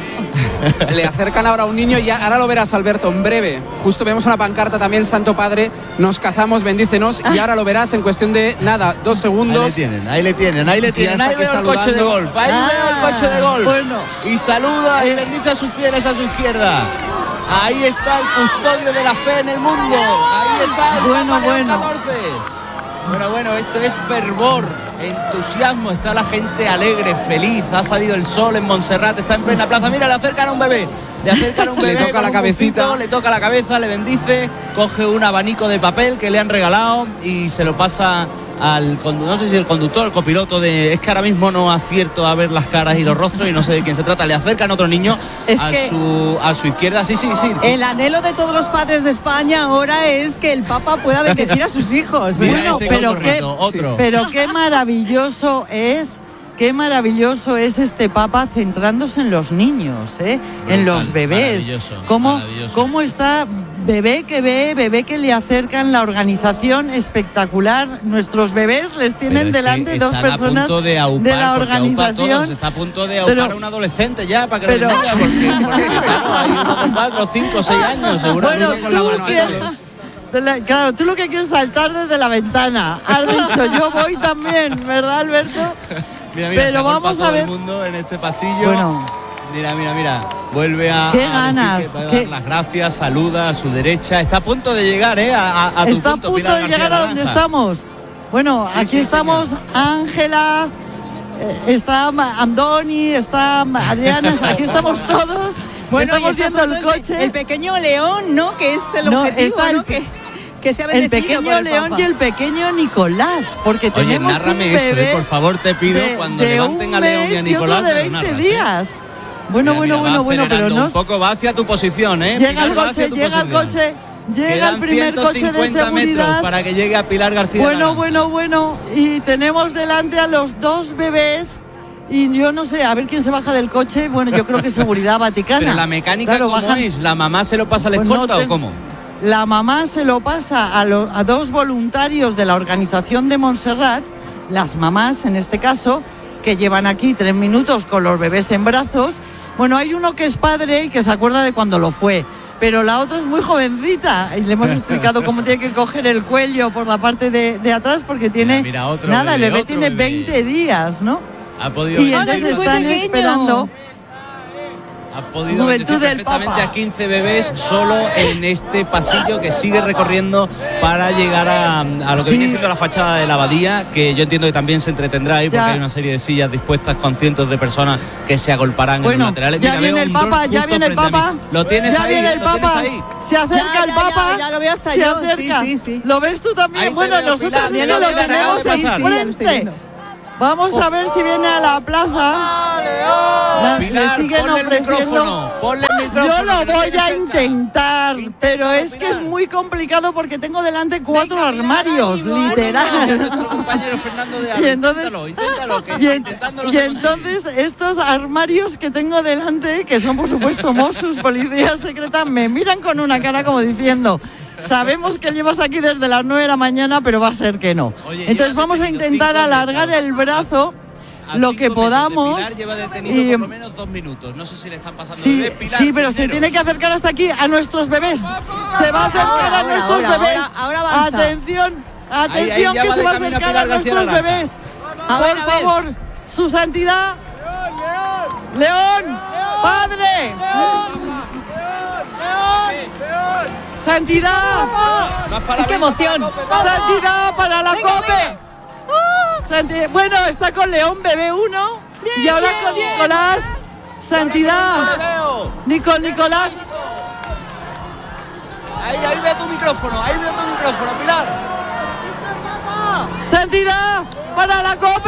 Le acercan ahora a un niño y ahora lo verás, Alberto, en breve. Justo vemos una pancarta también, Santo Padre, nos casamos, bendícenos, y ahora lo verás en cuestión de 2 segundos. Ahí le tienen. Ahí veo el coche de golf. Bueno. Y saluda y bendice a sus fieles a su izquierda. Ahí está el custodio de la fe en el mundo. Ahí está el Papa León XIV. Bueno, esto es fervor, entusiasmo. Está la gente alegre, feliz. Ha salido el sol en Montserrat, está en plena plaza. Mira, le acercan a un bebé. Le toca la cabecita. Le toca la cabeza, le bendice. Coge un abanico de papel que le han regalado y se lo pasa al, no sé si el conductor, el copiloto es que ahora mismo no acierto a ver las caras y los rostros y no sé de quién se trata. Le acercan otro niño a su izquierda. Sí. El anhelo de todos los padres de España ahora es que el Papa pueda bendecir a sus hijos. Mira, pero qué maravilloso es. Qué maravilloso es este Papa centrándose en los niños, en los bebés. ¿Cómo está? Bebé que ve, bebé que le acercan, la organización espectacular. Nuestros bebés les tienen delante dos personas de la organización. Está a punto de aupar a un adolescente ya para que lo bendiga, porque claro, hay unos de 4, 5, 6 años, seguramente con la mano. Claro, tú lo que quieres es saltar desde la ventana. Has dicho, yo voy también, ¿verdad, Alberto? Mira, pero vamos a ver el mundo en este pasillo. Bueno, mira. Vuelve a qué ganas, dar las gracias, saluda a su derecha. Está a punto de llegar, a tu punto. Está a punto de llegar a donde estamos. Bueno, aquí estamos, Ángela, está Andoni, está Adriana, aquí estamos todos. Bueno, estamos viendo el coche. El pequeño León, ¿no? Que es el objetivo, está ¿no? Que se ha bendecido el pequeño León y el pequeño Nicolás, porque tenemos narrame un bebé eso, por favor, te pido, cuando levanten a León y a Nicolás, de 20 días. Bueno, pero no. Un poco va hacia tu posición, Llega el coche, llega el primer coche de seguridad para que llegue a Pilar García. Bueno, y tenemos delante a los 2 bebés. Y yo no sé, a ver quién se baja del coche. Bueno, yo creo que seguridad vaticana. Pero la mecánica, ¿cómo es? ¿La mamá se lo pasa al escolta o cómo? La mamá se lo pasa a 2 voluntarios de la organización de Montserrat, las mamás en este caso, que llevan aquí 3 minutos con los bebés en brazos, Bueno, hay uno que es padre y que se acuerda de cuando lo fue, pero la otra es muy jovencita y le hemos explicado cómo tiene que coger el cuello por la parte de atrás porque tiene... Mira, el bebé tiene 20 días, ¿no? Ha podido y entonces están esperando... Ha podido bendecir perfectamente a 15 bebés solo en este pasillo que sigue recorriendo para llegar a lo que viene siendo la fachada de la abadía, que yo entiendo que también se entretendrá ahí porque hay una serie de sillas dispuestas con cientos de personas que se agolparán en los laterales. Ya viene el Papa, ya viene el Papa. Lo tienes ahí, viene el Papa. Se acerca el Papa. Ya lo veo hasta se yo. acerca. Sí. ¿Lo ves tú también? Ahí bueno, nosotros también lo tenemos enfrente. Vamos a ver si viene a la plaza. Pilar, le siguen ofreciendo. Ponle el micrófono. Yo lo voy a intentar, pero es que es muy complicado porque tengo delante 4 armarios, literal. Nuestro compañero Fernando de Y entonces, y entonces estos armarios que tengo delante, que son por supuesto Mossos, policía secreta, me miran con una cara como diciendo: sabemos que llevas aquí desde las 9 de la mañana, pero va a ser que no. Oye, entonces vamos a intentar alargar el brazo lo que podamos. Pilar lleva detenido por lo menos 2 minutos. No sé si le están pasando bebés. Pilar, sí, pero se tiene que acercar hasta aquí a nuestros bebés. Se va a acercar a nuestros bebés. Ahora atención, ahí que se va a acercar a nuestros bebés. Por favor, su santidad. León, padre. ¡Santidad! ¡Qué emoción! ¡Santidad para la COPE! Bueno, está con León, bebé 1. Y ahora con Nicolás. ¡Santidad! Nicolás. Ahí veo tu micrófono, Pilar. ¡Santidad para la COPE!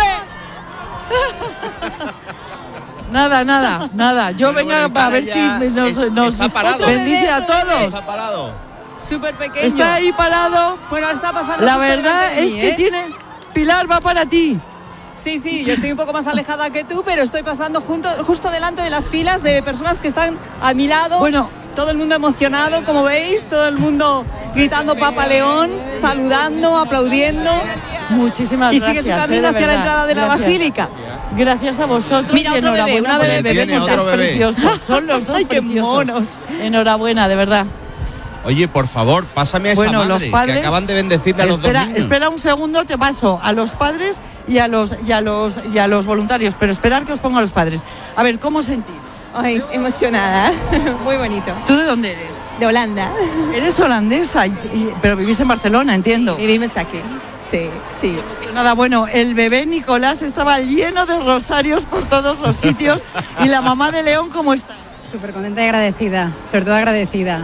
Nada. Yo venga a ver si nos bendice a todos. Está parado. Súper pequeño. Está ahí parado. Bueno, está pasando. La verdad es que tiene... Pilar, va para ti. Sí, yo estoy un poco más alejada que tú, pero estoy pasando justo delante de las filas de personas que están a mi lado. Bueno, todo el mundo emocionado, como veis, todo el mundo gritando Papa León, saludando, aplaudiendo. Muchísimas gracias. Y sigue su camino hacia la entrada de la basílica. Gracias a vosotros. Mira, y enhorabuena, una bebé preciosos. Son los dos preciosos. Monos. Enhorabuena, de verdad. Oye, por favor, pásame a esa madre, los padres, que acaban de bendecirle a los 2 niños. Espera un segundo, te paso a los padres y a los voluntarios, pero esperar que os ponga a los padres. A ver, ¿cómo sentís? Ay, emocionada, muy bonito. ¿Tú de dónde eres? De Holanda. Eres holandesa, pero vivís en Barcelona, entiendo. Vivimos aquí, sí. Nada, bueno, el bebé Nicolás estaba lleno de rosarios por todos los sitios. ¿Y la mamá de León cómo está? Súper contenta y agradecida, sobre todo agradecida.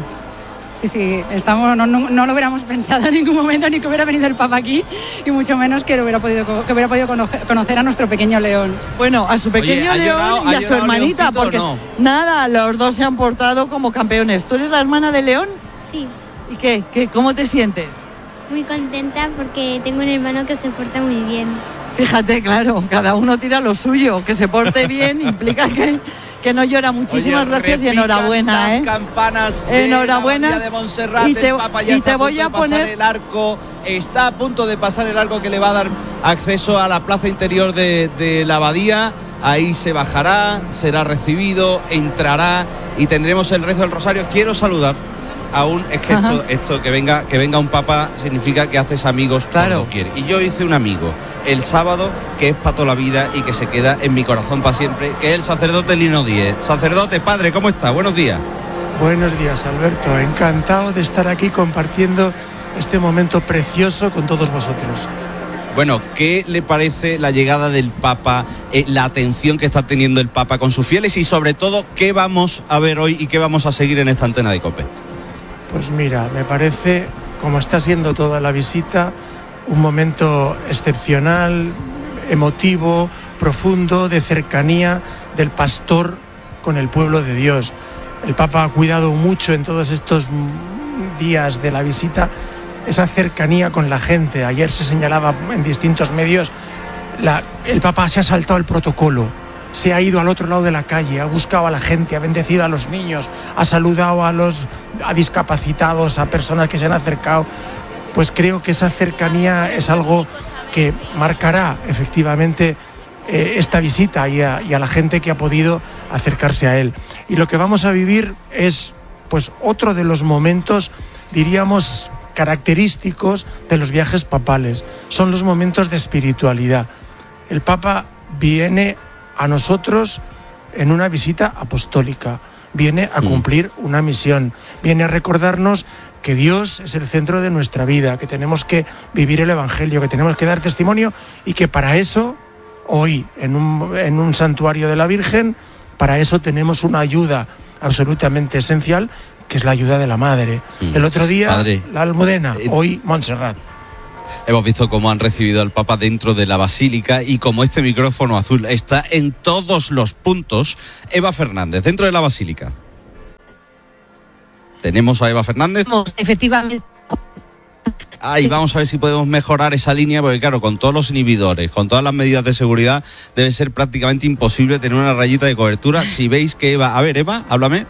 Sí, no lo hubiéramos pensado en ningún momento, ni que hubiera venido el Papa aquí, y mucho menos que hubiera podido conocer a nuestro pequeño León. Bueno, a su pequeño León y a su hermanita, porque nada, los dos se han portado como campeones. ¿Tú eres la hermana de León? Sí. ¿Y qué? ¿Cómo te sientes? Muy contenta porque tengo un hermano que se porta muy bien. Fíjate, claro, cada uno tira lo suyo. Que se porte bien implica que no llora. Muchísimas gracias y enhorabuena, las campanas de enhorabuena. la de Montserrat. Y te voy a poner el arco. Está a punto de pasar el arco que le va a dar acceso a la plaza interior de la abadía. Ahí se bajará, será recibido, entrará y tendremos el rezo del rosario. Quiero saludar aún, es que esto que venga un papa significa que haces amigos cuando quieres. Y yo hice un amigo el sábado que es para toda la vida y que se queda en mi corazón para siempre, que es el sacerdote Lino Díez. Sacerdote, padre, ¿cómo está? Buenos días. Buenos días, Alberto. Encantado de estar aquí compartiendo este momento precioso con todos vosotros. Bueno, ¿qué le parece la llegada del Papa, la atención que está teniendo el Papa con sus fieles y sobre todo qué vamos a ver hoy y qué vamos a seguir en esta antena de COPE? Pues mira, me parece, como está siendo toda la visita, un momento excepcional, emotivo, profundo, de cercanía del pastor con el pueblo de Dios. El Papa ha cuidado mucho en todos estos días de la visita esa cercanía con la gente. Ayer se señalaba en distintos medios, el Papa se ha saltado el protocolo, se ha ido al otro lado de la calle, ha buscado a la gente, ha bendecido a los niños, ha saludado a discapacitados, a personas que se han acercado. Pues creo que esa cercanía es algo que marcará efectivamente esta visita y a la gente que ha podido acercarse a él. Y lo que vamos a vivir es pues otro de los momentos, diríamos, característicos de los viajes papales. Son los momentos de espiritualidad. El Papa viene a nosotros en una visita apostólica, viene a cumplir una misión, viene a recordarnos que Dios es el centro de nuestra vida, que tenemos que vivir el Evangelio, que tenemos que dar testimonio y que para eso, hoy, en un santuario de la Virgen, para eso tenemos una ayuda absolutamente esencial, que es la ayuda de la Madre. El otro día, Padre, la Almudena, hoy Montserrat. Hemos visto cómo han recibido al Papa dentro de la Basílica y como este micrófono azul está en todos los puntos. Eva Fernández, dentro de la Basílica. ¿Tenemos a Eva Fernández? Efectivamente. Y vamos a ver si podemos mejorar esa línea, porque claro, con todos los inhibidores, con todas las medidas de seguridad, debe ser prácticamente imposible tener una rayita de cobertura. Si veis que Eva... A ver, Eva, háblame.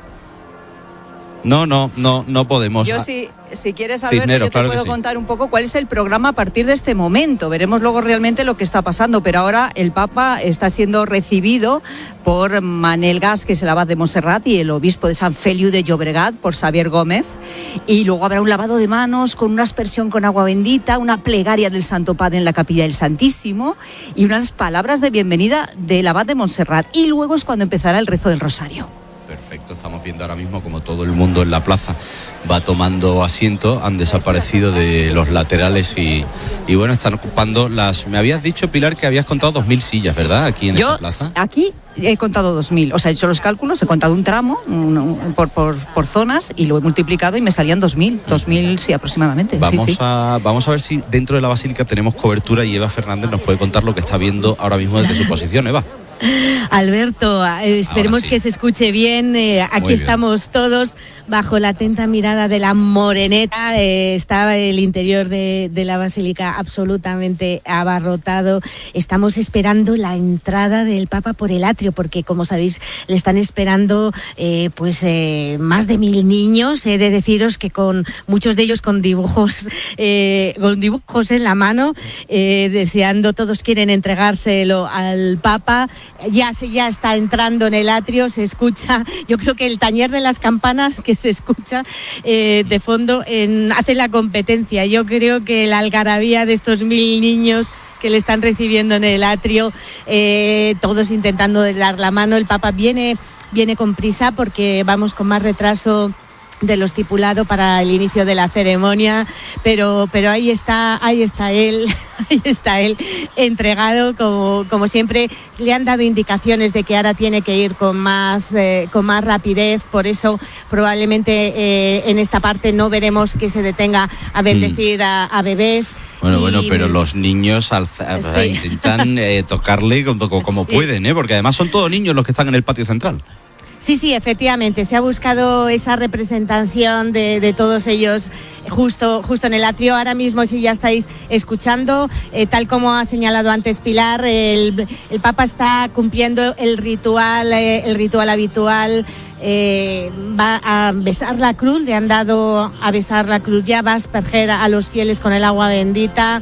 No podemos. Yo si quieres saber, Cisneros, yo te puedo contar un poco cuál es el programa a partir de este momento. Veremos luego realmente lo que está pasando, pero ahora el Papa está siendo recibido por Manel Gas, que es el abad de Montserrat, y el obispo de San Feliu de Llobregat, por Xavier Gómez, y luego habrá un lavado de manos con una aspersión con agua bendita, una plegaria del Santo Padre en la Capilla del Santísimo y unas palabras de bienvenida del abad de Montserrat, y luego es cuando empezará el rezo del Rosario. Perfecto, estamos viendo ahora mismo como todo el mundo en la plaza va tomando asiento, han desaparecido de los laterales y bueno, están ocupando las... Me habías dicho, Pilar, que habías contado 2.000 sillas, ¿verdad? Aquí en esta plaza. Aquí he contado 2.000, o sea, he hecho los cálculos, he contado un tramo por zonas y lo he multiplicado y me salían 2.000, sí, aproximadamente. Vamos a ver si dentro de la Basílica tenemos cobertura y Eva Fernández nos puede contar lo que está viendo ahora mismo desde su posición. Eva. Alberto, esperemos que se escuche bien. Aquí estamos todos bajo la atenta mirada de la moreneta. Está el interior de la Basílica absolutamente abarrotado. Estamos esperando la entrada del Papa por el atrio, porque como sabéis le están esperando más de 1.000 niños. He de deciros que con muchos de ellos con dibujos en la mano, deseando, todos quieren entregárselo al Papa. Ya está entrando en el atrio, se escucha, yo creo que el tañer de las campanas que se escucha de fondo hace la competencia. Yo creo que la algarabía de estos 1.000 niños que le están recibiendo en el atrio, todos intentando dar la mano. El Papa viene con prisa porque vamos con más retraso de lo estipulado para el inicio de la ceremonia, pero ahí está él entregado como siempre. Le han dado indicaciones de que ahora tiene que ir con más rapidez, por eso probablemente en esta parte no veremos que se detenga a bendecir a bebés. Bueno, pero los niños intentan tocarle como pueden, porque además son todos niños los que están en el patio central. Sí, efectivamente, se ha buscado esa representación de todos ellos justo en el atrio. Ahora mismo, si ya estáis escuchando, tal como ha señalado antes Pilar, el Papa está cumpliendo el ritual habitual. Va a besar la cruz, le han dado a besar la cruz, ya va a asperger a los fieles con el agua bendita.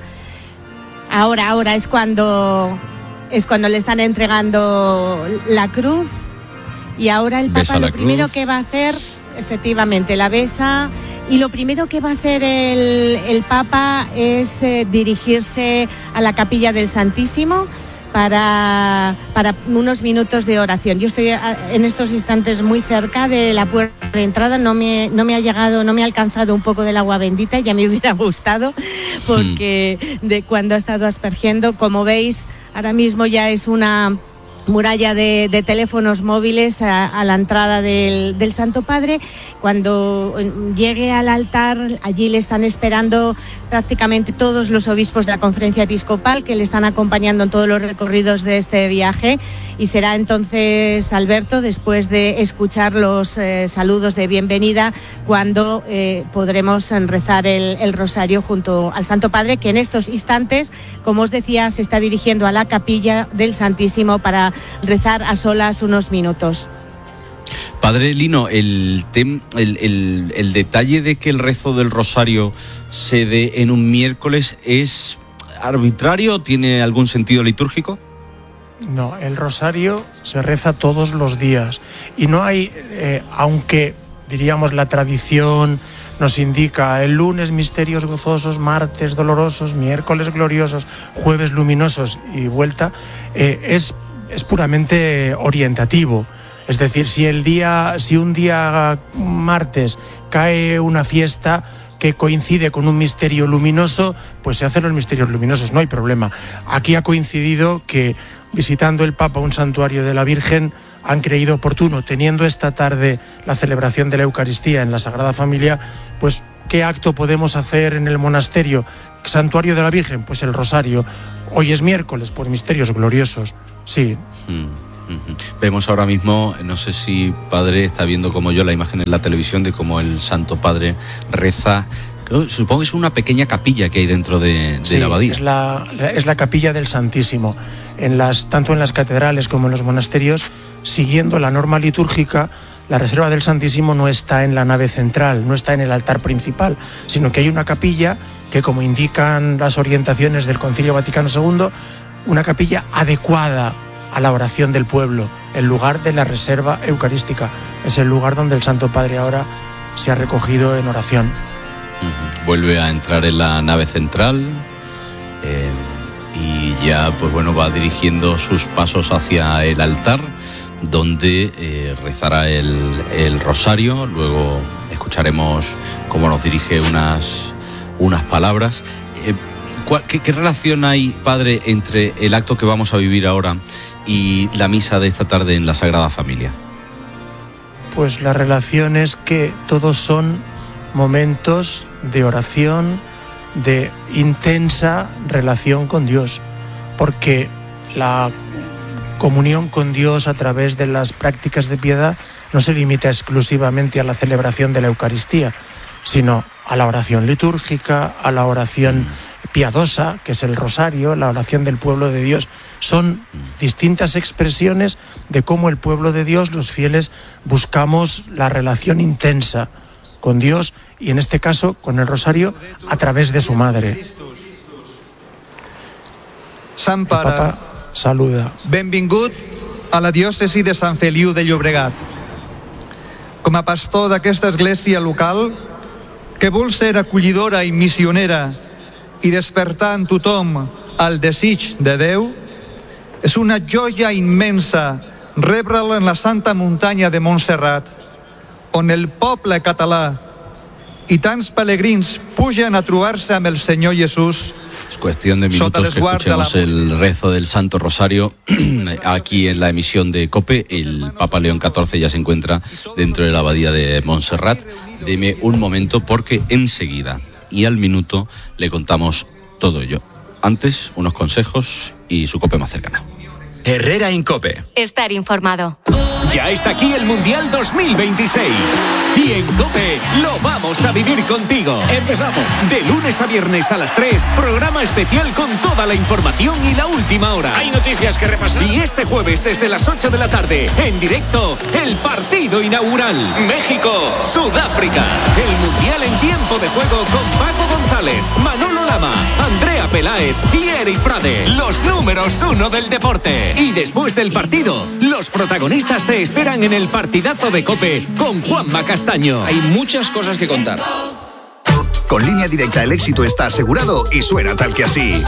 Ahora es cuando le están entregando la cruz. Y ahora el Papa lo primero que va a hacer, efectivamente, la besa, y lo primero que va a hacer el Papa es dirigirse a la Capilla del Santísimo para unos minutos de oración. Yo estoy en estos instantes muy cerca de la puerta de entrada, no me ha alcanzado un poco del agua bendita, ya me hubiera gustado, porque de cuando ha estado aspergiendo, como veis, ahora mismo ya es una muralla de teléfonos móviles a la entrada del Santo Padre. Cuando llegue al altar, allí le están esperando prácticamente todos los obispos de la Conferencia Episcopal, que le están acompañando en todos los recorridos de este viaje, y será entonces, Alberto, después de escuchar los saludos de bienvenida, cuando podremos rezar el rosario junto al Santo Padre, que en estos instantes, como os decía, se está dirigiendo a la Capilla del Santísimo para rezar a solas unos minutos. Padre Lino, el detalle de que el rezo del rosario se dé en un miércoles, ¿es arbitrario o tiene algún sentido litúrgico? No, el rosario se reza todos los días y no hay, aunque diríamos la tradición nos indica el lunes misterios gozosos, martes dolorosos, miércoles gloriosos, jueves luminosos y vuelta, es puramente orientativo. Es decir, si un día martes cae una fiesta que coincide con un misterio luminoso, pues se hacen los misterios luminosos, no hay problema. Aquí ha coincidido que visitando el Papa un santuario de la Virgen han creído oportuno, teniendo esta tarde la celebración de la Eucaristía en la Sagrada Familia, pues ¿qué acto podemos hacer en el monasterio? ¿Santuario de la Virgen? Pues el rosario. Hoy es miércoles, por misterios gloriosos, sí. Vemos ahora mismo, no sé si Padre está viendo como yo la imagen en la televisión de cómo el Santo Padre reza. Supongo que es una pequeña capilla que hay dentro de la abadía. Es la capilla del Santísimo. Tanto en las catedrales como en los monasterios, siguiendo la norma litúrgica, la reserva del Santísimo no está en la nave central, no está en el altar principal, sino que hay una capilla que, como indican las orientaciones del Concilio Vaticano II, una capilla adecuada a la oración del pueblo, el lugar de la reserva eucarística. Es el lugar donde el Santo Padre ahora se ha recogido en oración. Vuelve a entrar en la nave central y ya pues bueno, va dirigiendo sus pasos hacia el altar, donde rezará el rosario. Luego escucharemos cómo nos dirige unas palabras. ¿Qué relación hay, Padre, entre el acto que vamos a vivir ahora y la misa de esta tarde en la Sagrada Familia? Pues la relación es que todos son momentos de oración, de intensa relación con Dios, porque la comunión con Dios a través de las prácticas de piedad no se limita exclusivamente a la celebración de la Eucaristía, sino a la oración litúrgica, a la oración piadosa, que es el rosario, la oración del pueblo de Dios. Son distintas expresiones de cómo el pueblo de Dios, los fieles, buscamos la relación intensa con Dios y en este caso con el rosario a través de su madre. Sant Pare, el Papa saluda. Benvingut a la diòcesi de Sant Feliu de Llobregat. Com a pastor d'aquesta església local, que vol ser acollidora i missionera i despertar en tothom el desig de Déu, és una joia immensa rebre'l en la santa muntanya de Montserrat, on el poble català i tants pelegrins pugen a trobar-se amb el Senyor Jesús. Es cuestión de minutos que escuchemos el rezo del Santo Rosario aquí en la emisión de COPE. El Papa León XIV ya se encuentra dentro de la abadía de Montserrat. Deme un momento porque enseguida y al minuto le contamos todo ello. Antes, unos consejos y su COPE más cercana. Herrera en COPE. Estar informado. Ya está aquí el Mundial 2026. Y en COPE lo vamos a vivir contigo. Empezamos. De lunes a viernes a las 3, programa especial con toda la información y la última hora. Hay noticias que repasar. Y este jueves desde las 8 de la tarde, en directo, el partido inaugural. México-Sudáfrica. El Mundial en tiempo de juego con Paco González, Manolo Lama, Andrea Peláez y Eri Frade. Los números 1 del deporte. Y después del partido, los protagonistas te esperan en el partidazo de COPE con Juanma Castaño. Hay muchas cosas que contar. Con Línea Directa el éxito está asegurado y suena tal que así.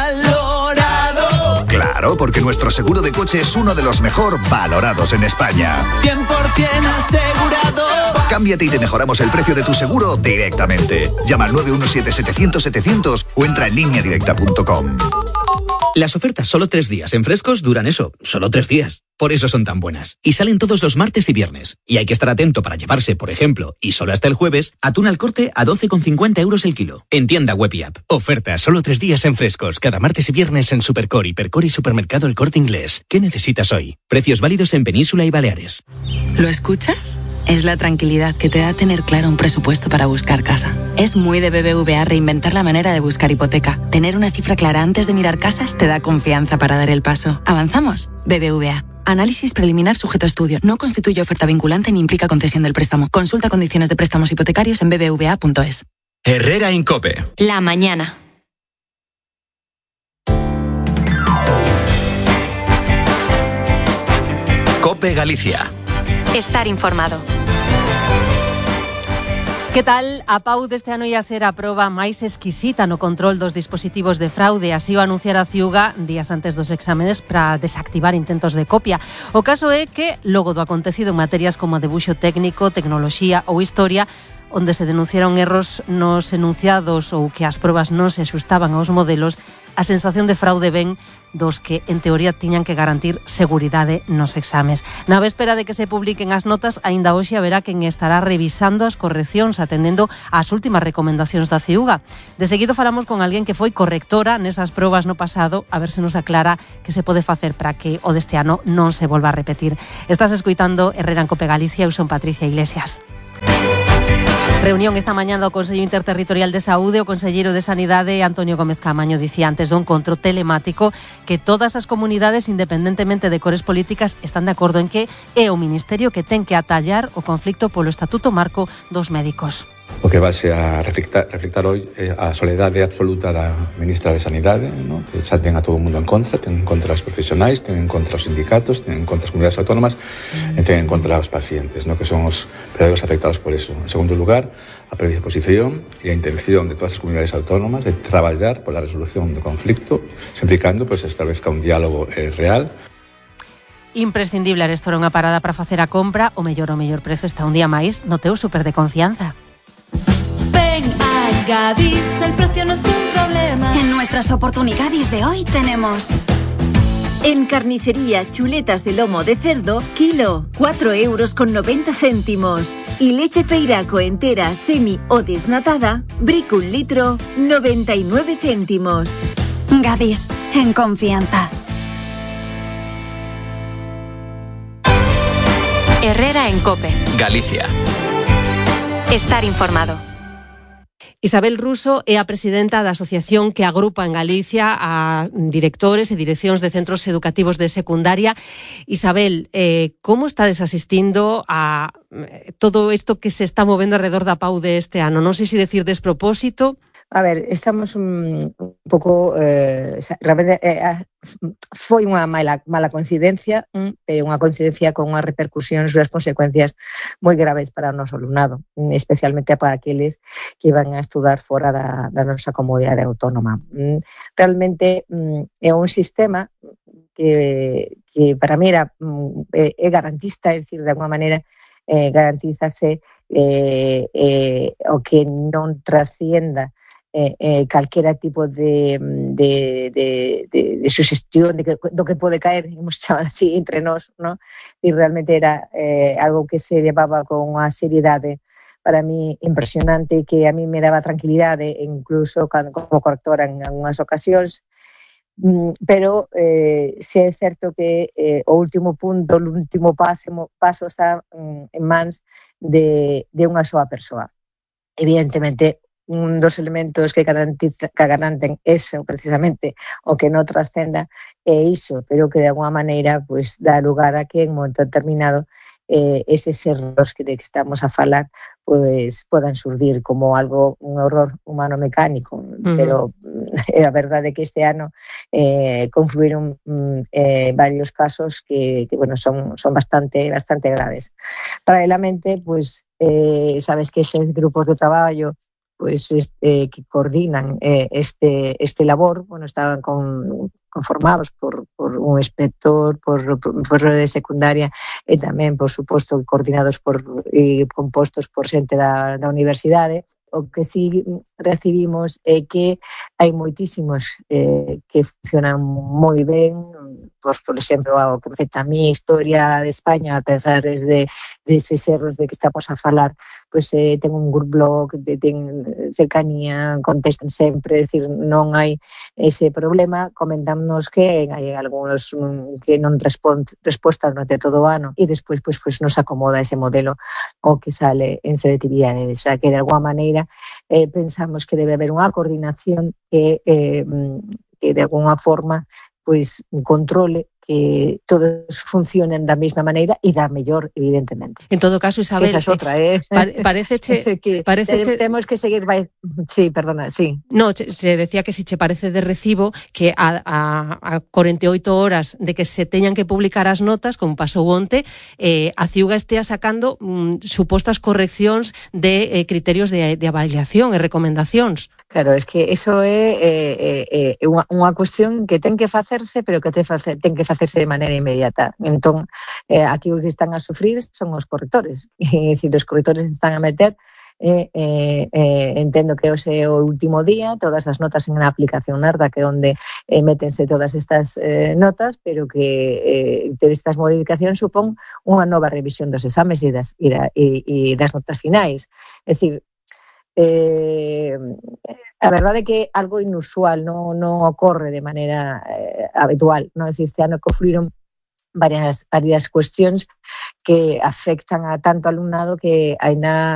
¡Valorado! Claro, porque nuestro seguro de coche es uno de los mejor valorados en España. 100% asegurado. Cámbiate y te mejoramos el precio de tu seguro directamente. Llama al 917-700-700 o entra en lineadirecta.com. Las ofertas solo 3 días en Frescos duran eso, solo 3 días. Por eso son tan buenas. Y salen todos los martes y viernes. Y hay que estar atento para llevarse, por ejemplo, y solo hasta el jueves, atún al corte a 12,50 euros el kilo. En tienda web y app. Oferta solo 3 días en Frescos. Cada martes y viernes en Supercor, Hipercor y Supermercado El Corte Inglés. ¿Qué necesitas hoy? Precios válidos en Península y Baleares. ¿Lo escuchas? Es la tranquilidad que te da tener claro un presupuesto para buscar casa. Es muy de BBVA reinventar la manera de buscar hipoteca. Tener una cifra clara antes de mirar casas te da confianza para dar el paso. ¿Avanzamos? BBVA. Análisis preliminar sujeto a estudio. No constituye oferta vinculante ni implica concesión del préstamo. Consulta condiciones de préstamos hipotecarios en bbva.es. Herrera en COPE. La mañana. COPE Galicia. Estar informado. Que tal? A PAU deste ano ia ser a proba máis exquisita no control dos dispositivos de fraude. Así o anunciara a Ciuga días antes dos exámenes para desactivar intentos de copia. O caso é que, logo do acontecido en materias como debuxo técnico, tecnoloxía ou historia, onde se denunciaron erros nos enunciados ou que as probas non se axustaban aos modelos, a sensación de fraude ven dos que, en teoría, tiñan que garantir seguridade nos exames. Na véspera de que se publiquen as notas, aínda hoxe haberá quen estará revisando as correccións, atendendo ás últimas recomendacións da Ciuga. De seguido falamos con alguén que foi correctora nesas probas no pasado, a ver se nos aclara que se pode facer para que o deste ano non se volva a repetir. Estás escoitando Herrera en Cope Galicia, eu son Patricia Iglesias. Reunión esta mañá do Consello Interterritorial de Saúde. O conselleiro de Sanidade, Antonio Gómez Caamaño, dicía antes do encontro telemático que todas as comunidades, independentemente de cores políticas, están de acordo en que é o Ministerio que ten que atallar o conflicto polo Estatuto Marco dos Médicos. O que vai a reflectar hoy é a soledade absoluta da ministra de Sanidade, ¿no? Que xa ten a todo o mundo en contra, ten en contra os profesionais, ten en contra os sindicatos, ten en contra as comunidades autónomas e ten en contra os pacientes, ¿no? Que son os verdadeiros afectados por eso. En segundo lugar, a predisposición e a intención de todas as comunidades autónomas de traballar pola resolución do conflicto, sempre e cando pues, establezca un diálogo real. Imprescindible arestora unha parada para facer a compra. O mellor prezo está un día máis no teu súper de confianza. Ven a Gadis, el precio no es un problema. En nuestras oportunidades de hoy tenemos... En carnicería, chuletas de lomo de cerdo, kilo, 4,90 €. Y leche Feiraco entera, semi o desnatada, brico 1 litro, 99 céntimos. Gadis, en confianza. Herrera en Cope Galicia. Estar informado. Isabel Russo é a presidenta da asociación que agrupa en Galicia a directores e direccións de centros educativos de secundaria. Isabel, como estades asistindo a todo isto que se está movendo alrededor da PAU de este ano? Non sei se decir despropósito. A ver, estamos un pouco realmente foi unha mala coincidencia, pero unha coincidencia con unhas repercusións e unhas consecuencias moi graves para o noso alumnado, especialmente para aqueles que van a estudar fora da nosa comunidade autónoma. Realmente é un sistema que para mí é garantista, é dicir, de alguma maneira garantízase o que non trascienda calquera tipo de sugestión do que pode caer, vamos chamar así, entre nós, ¿no? E realmente era algo que se levaba con unha seriedade para mí impresionante, que a mí me daba tranquilidade, incluso como correctora en algunhas ocasións, pero se é certo que o último punto, o último paso está en mans de unha soa persoa. Evidentemente, un dos elementos que garanten eso, precisamente, o que non trascenda, é iso, pero que de alguma maneira pues, dá lugar a que en un momento determinado eses erros de que estamos a falar pues, podan surdir como algo, un error humano mecánico, pero a verdade é que este ano confluíron varios casos que bueno, son bastante graves. Paralelamente, pues, sabes que eses grupos de traballo pues que coordinan este labor, bueno, estaban conformados por un inspector, por profesor de secundaria e tamén, por suposto, coordinados e compostos por xente da universidade. O que sí recibimos é que hai moitísimos que funcionan moi ben, pues, por exemplo, o que me afecta a mí, historia de España, a pensar desde eses erros de que estamos a falar, pues ten un blog, ten cercanía, contestan sempre, é dicir, non hai ese problema. Comentámonos que hai algúns que non resposta durante todo o ano e despois pues nos acomoda ese modelo o que sale en selectividade. O sea, que de alguma maneira pensamos que debe haber unha coordinación que de alguna forma pues controle que todos funcionen da mesma maneira e da mellor, evidentemente. En todo caso, Isabel, esa es outra, pareceche temos que seguir sí, perdona, sí. No, se decía que si che parece de recibo que a 48 horas de que se teñan que publicar as notas, como pasou onte, a Ciuga estea sacando supostas correccións de criterios de avaliación e recomendacións. Claro, es que eso é unha cuestión que ten que facerse, pero que ten que facerse de maneira inmediata. Entón, aquí o que están a sufrir son os correctores. É dicir, os correctores están a meter, entendo que hoxe é o último día, todas as notas en a aplicación Narda, que é onde métense todas estas notas, pero que ter estas modificacións supón unha nova revisión dos exames e das notas finais. É dicir, a verdade é que algo inusual, non ocorre de maneira habitual, non? Este ano confluíron varias cuestións que afectan a tanto alumnado que aínda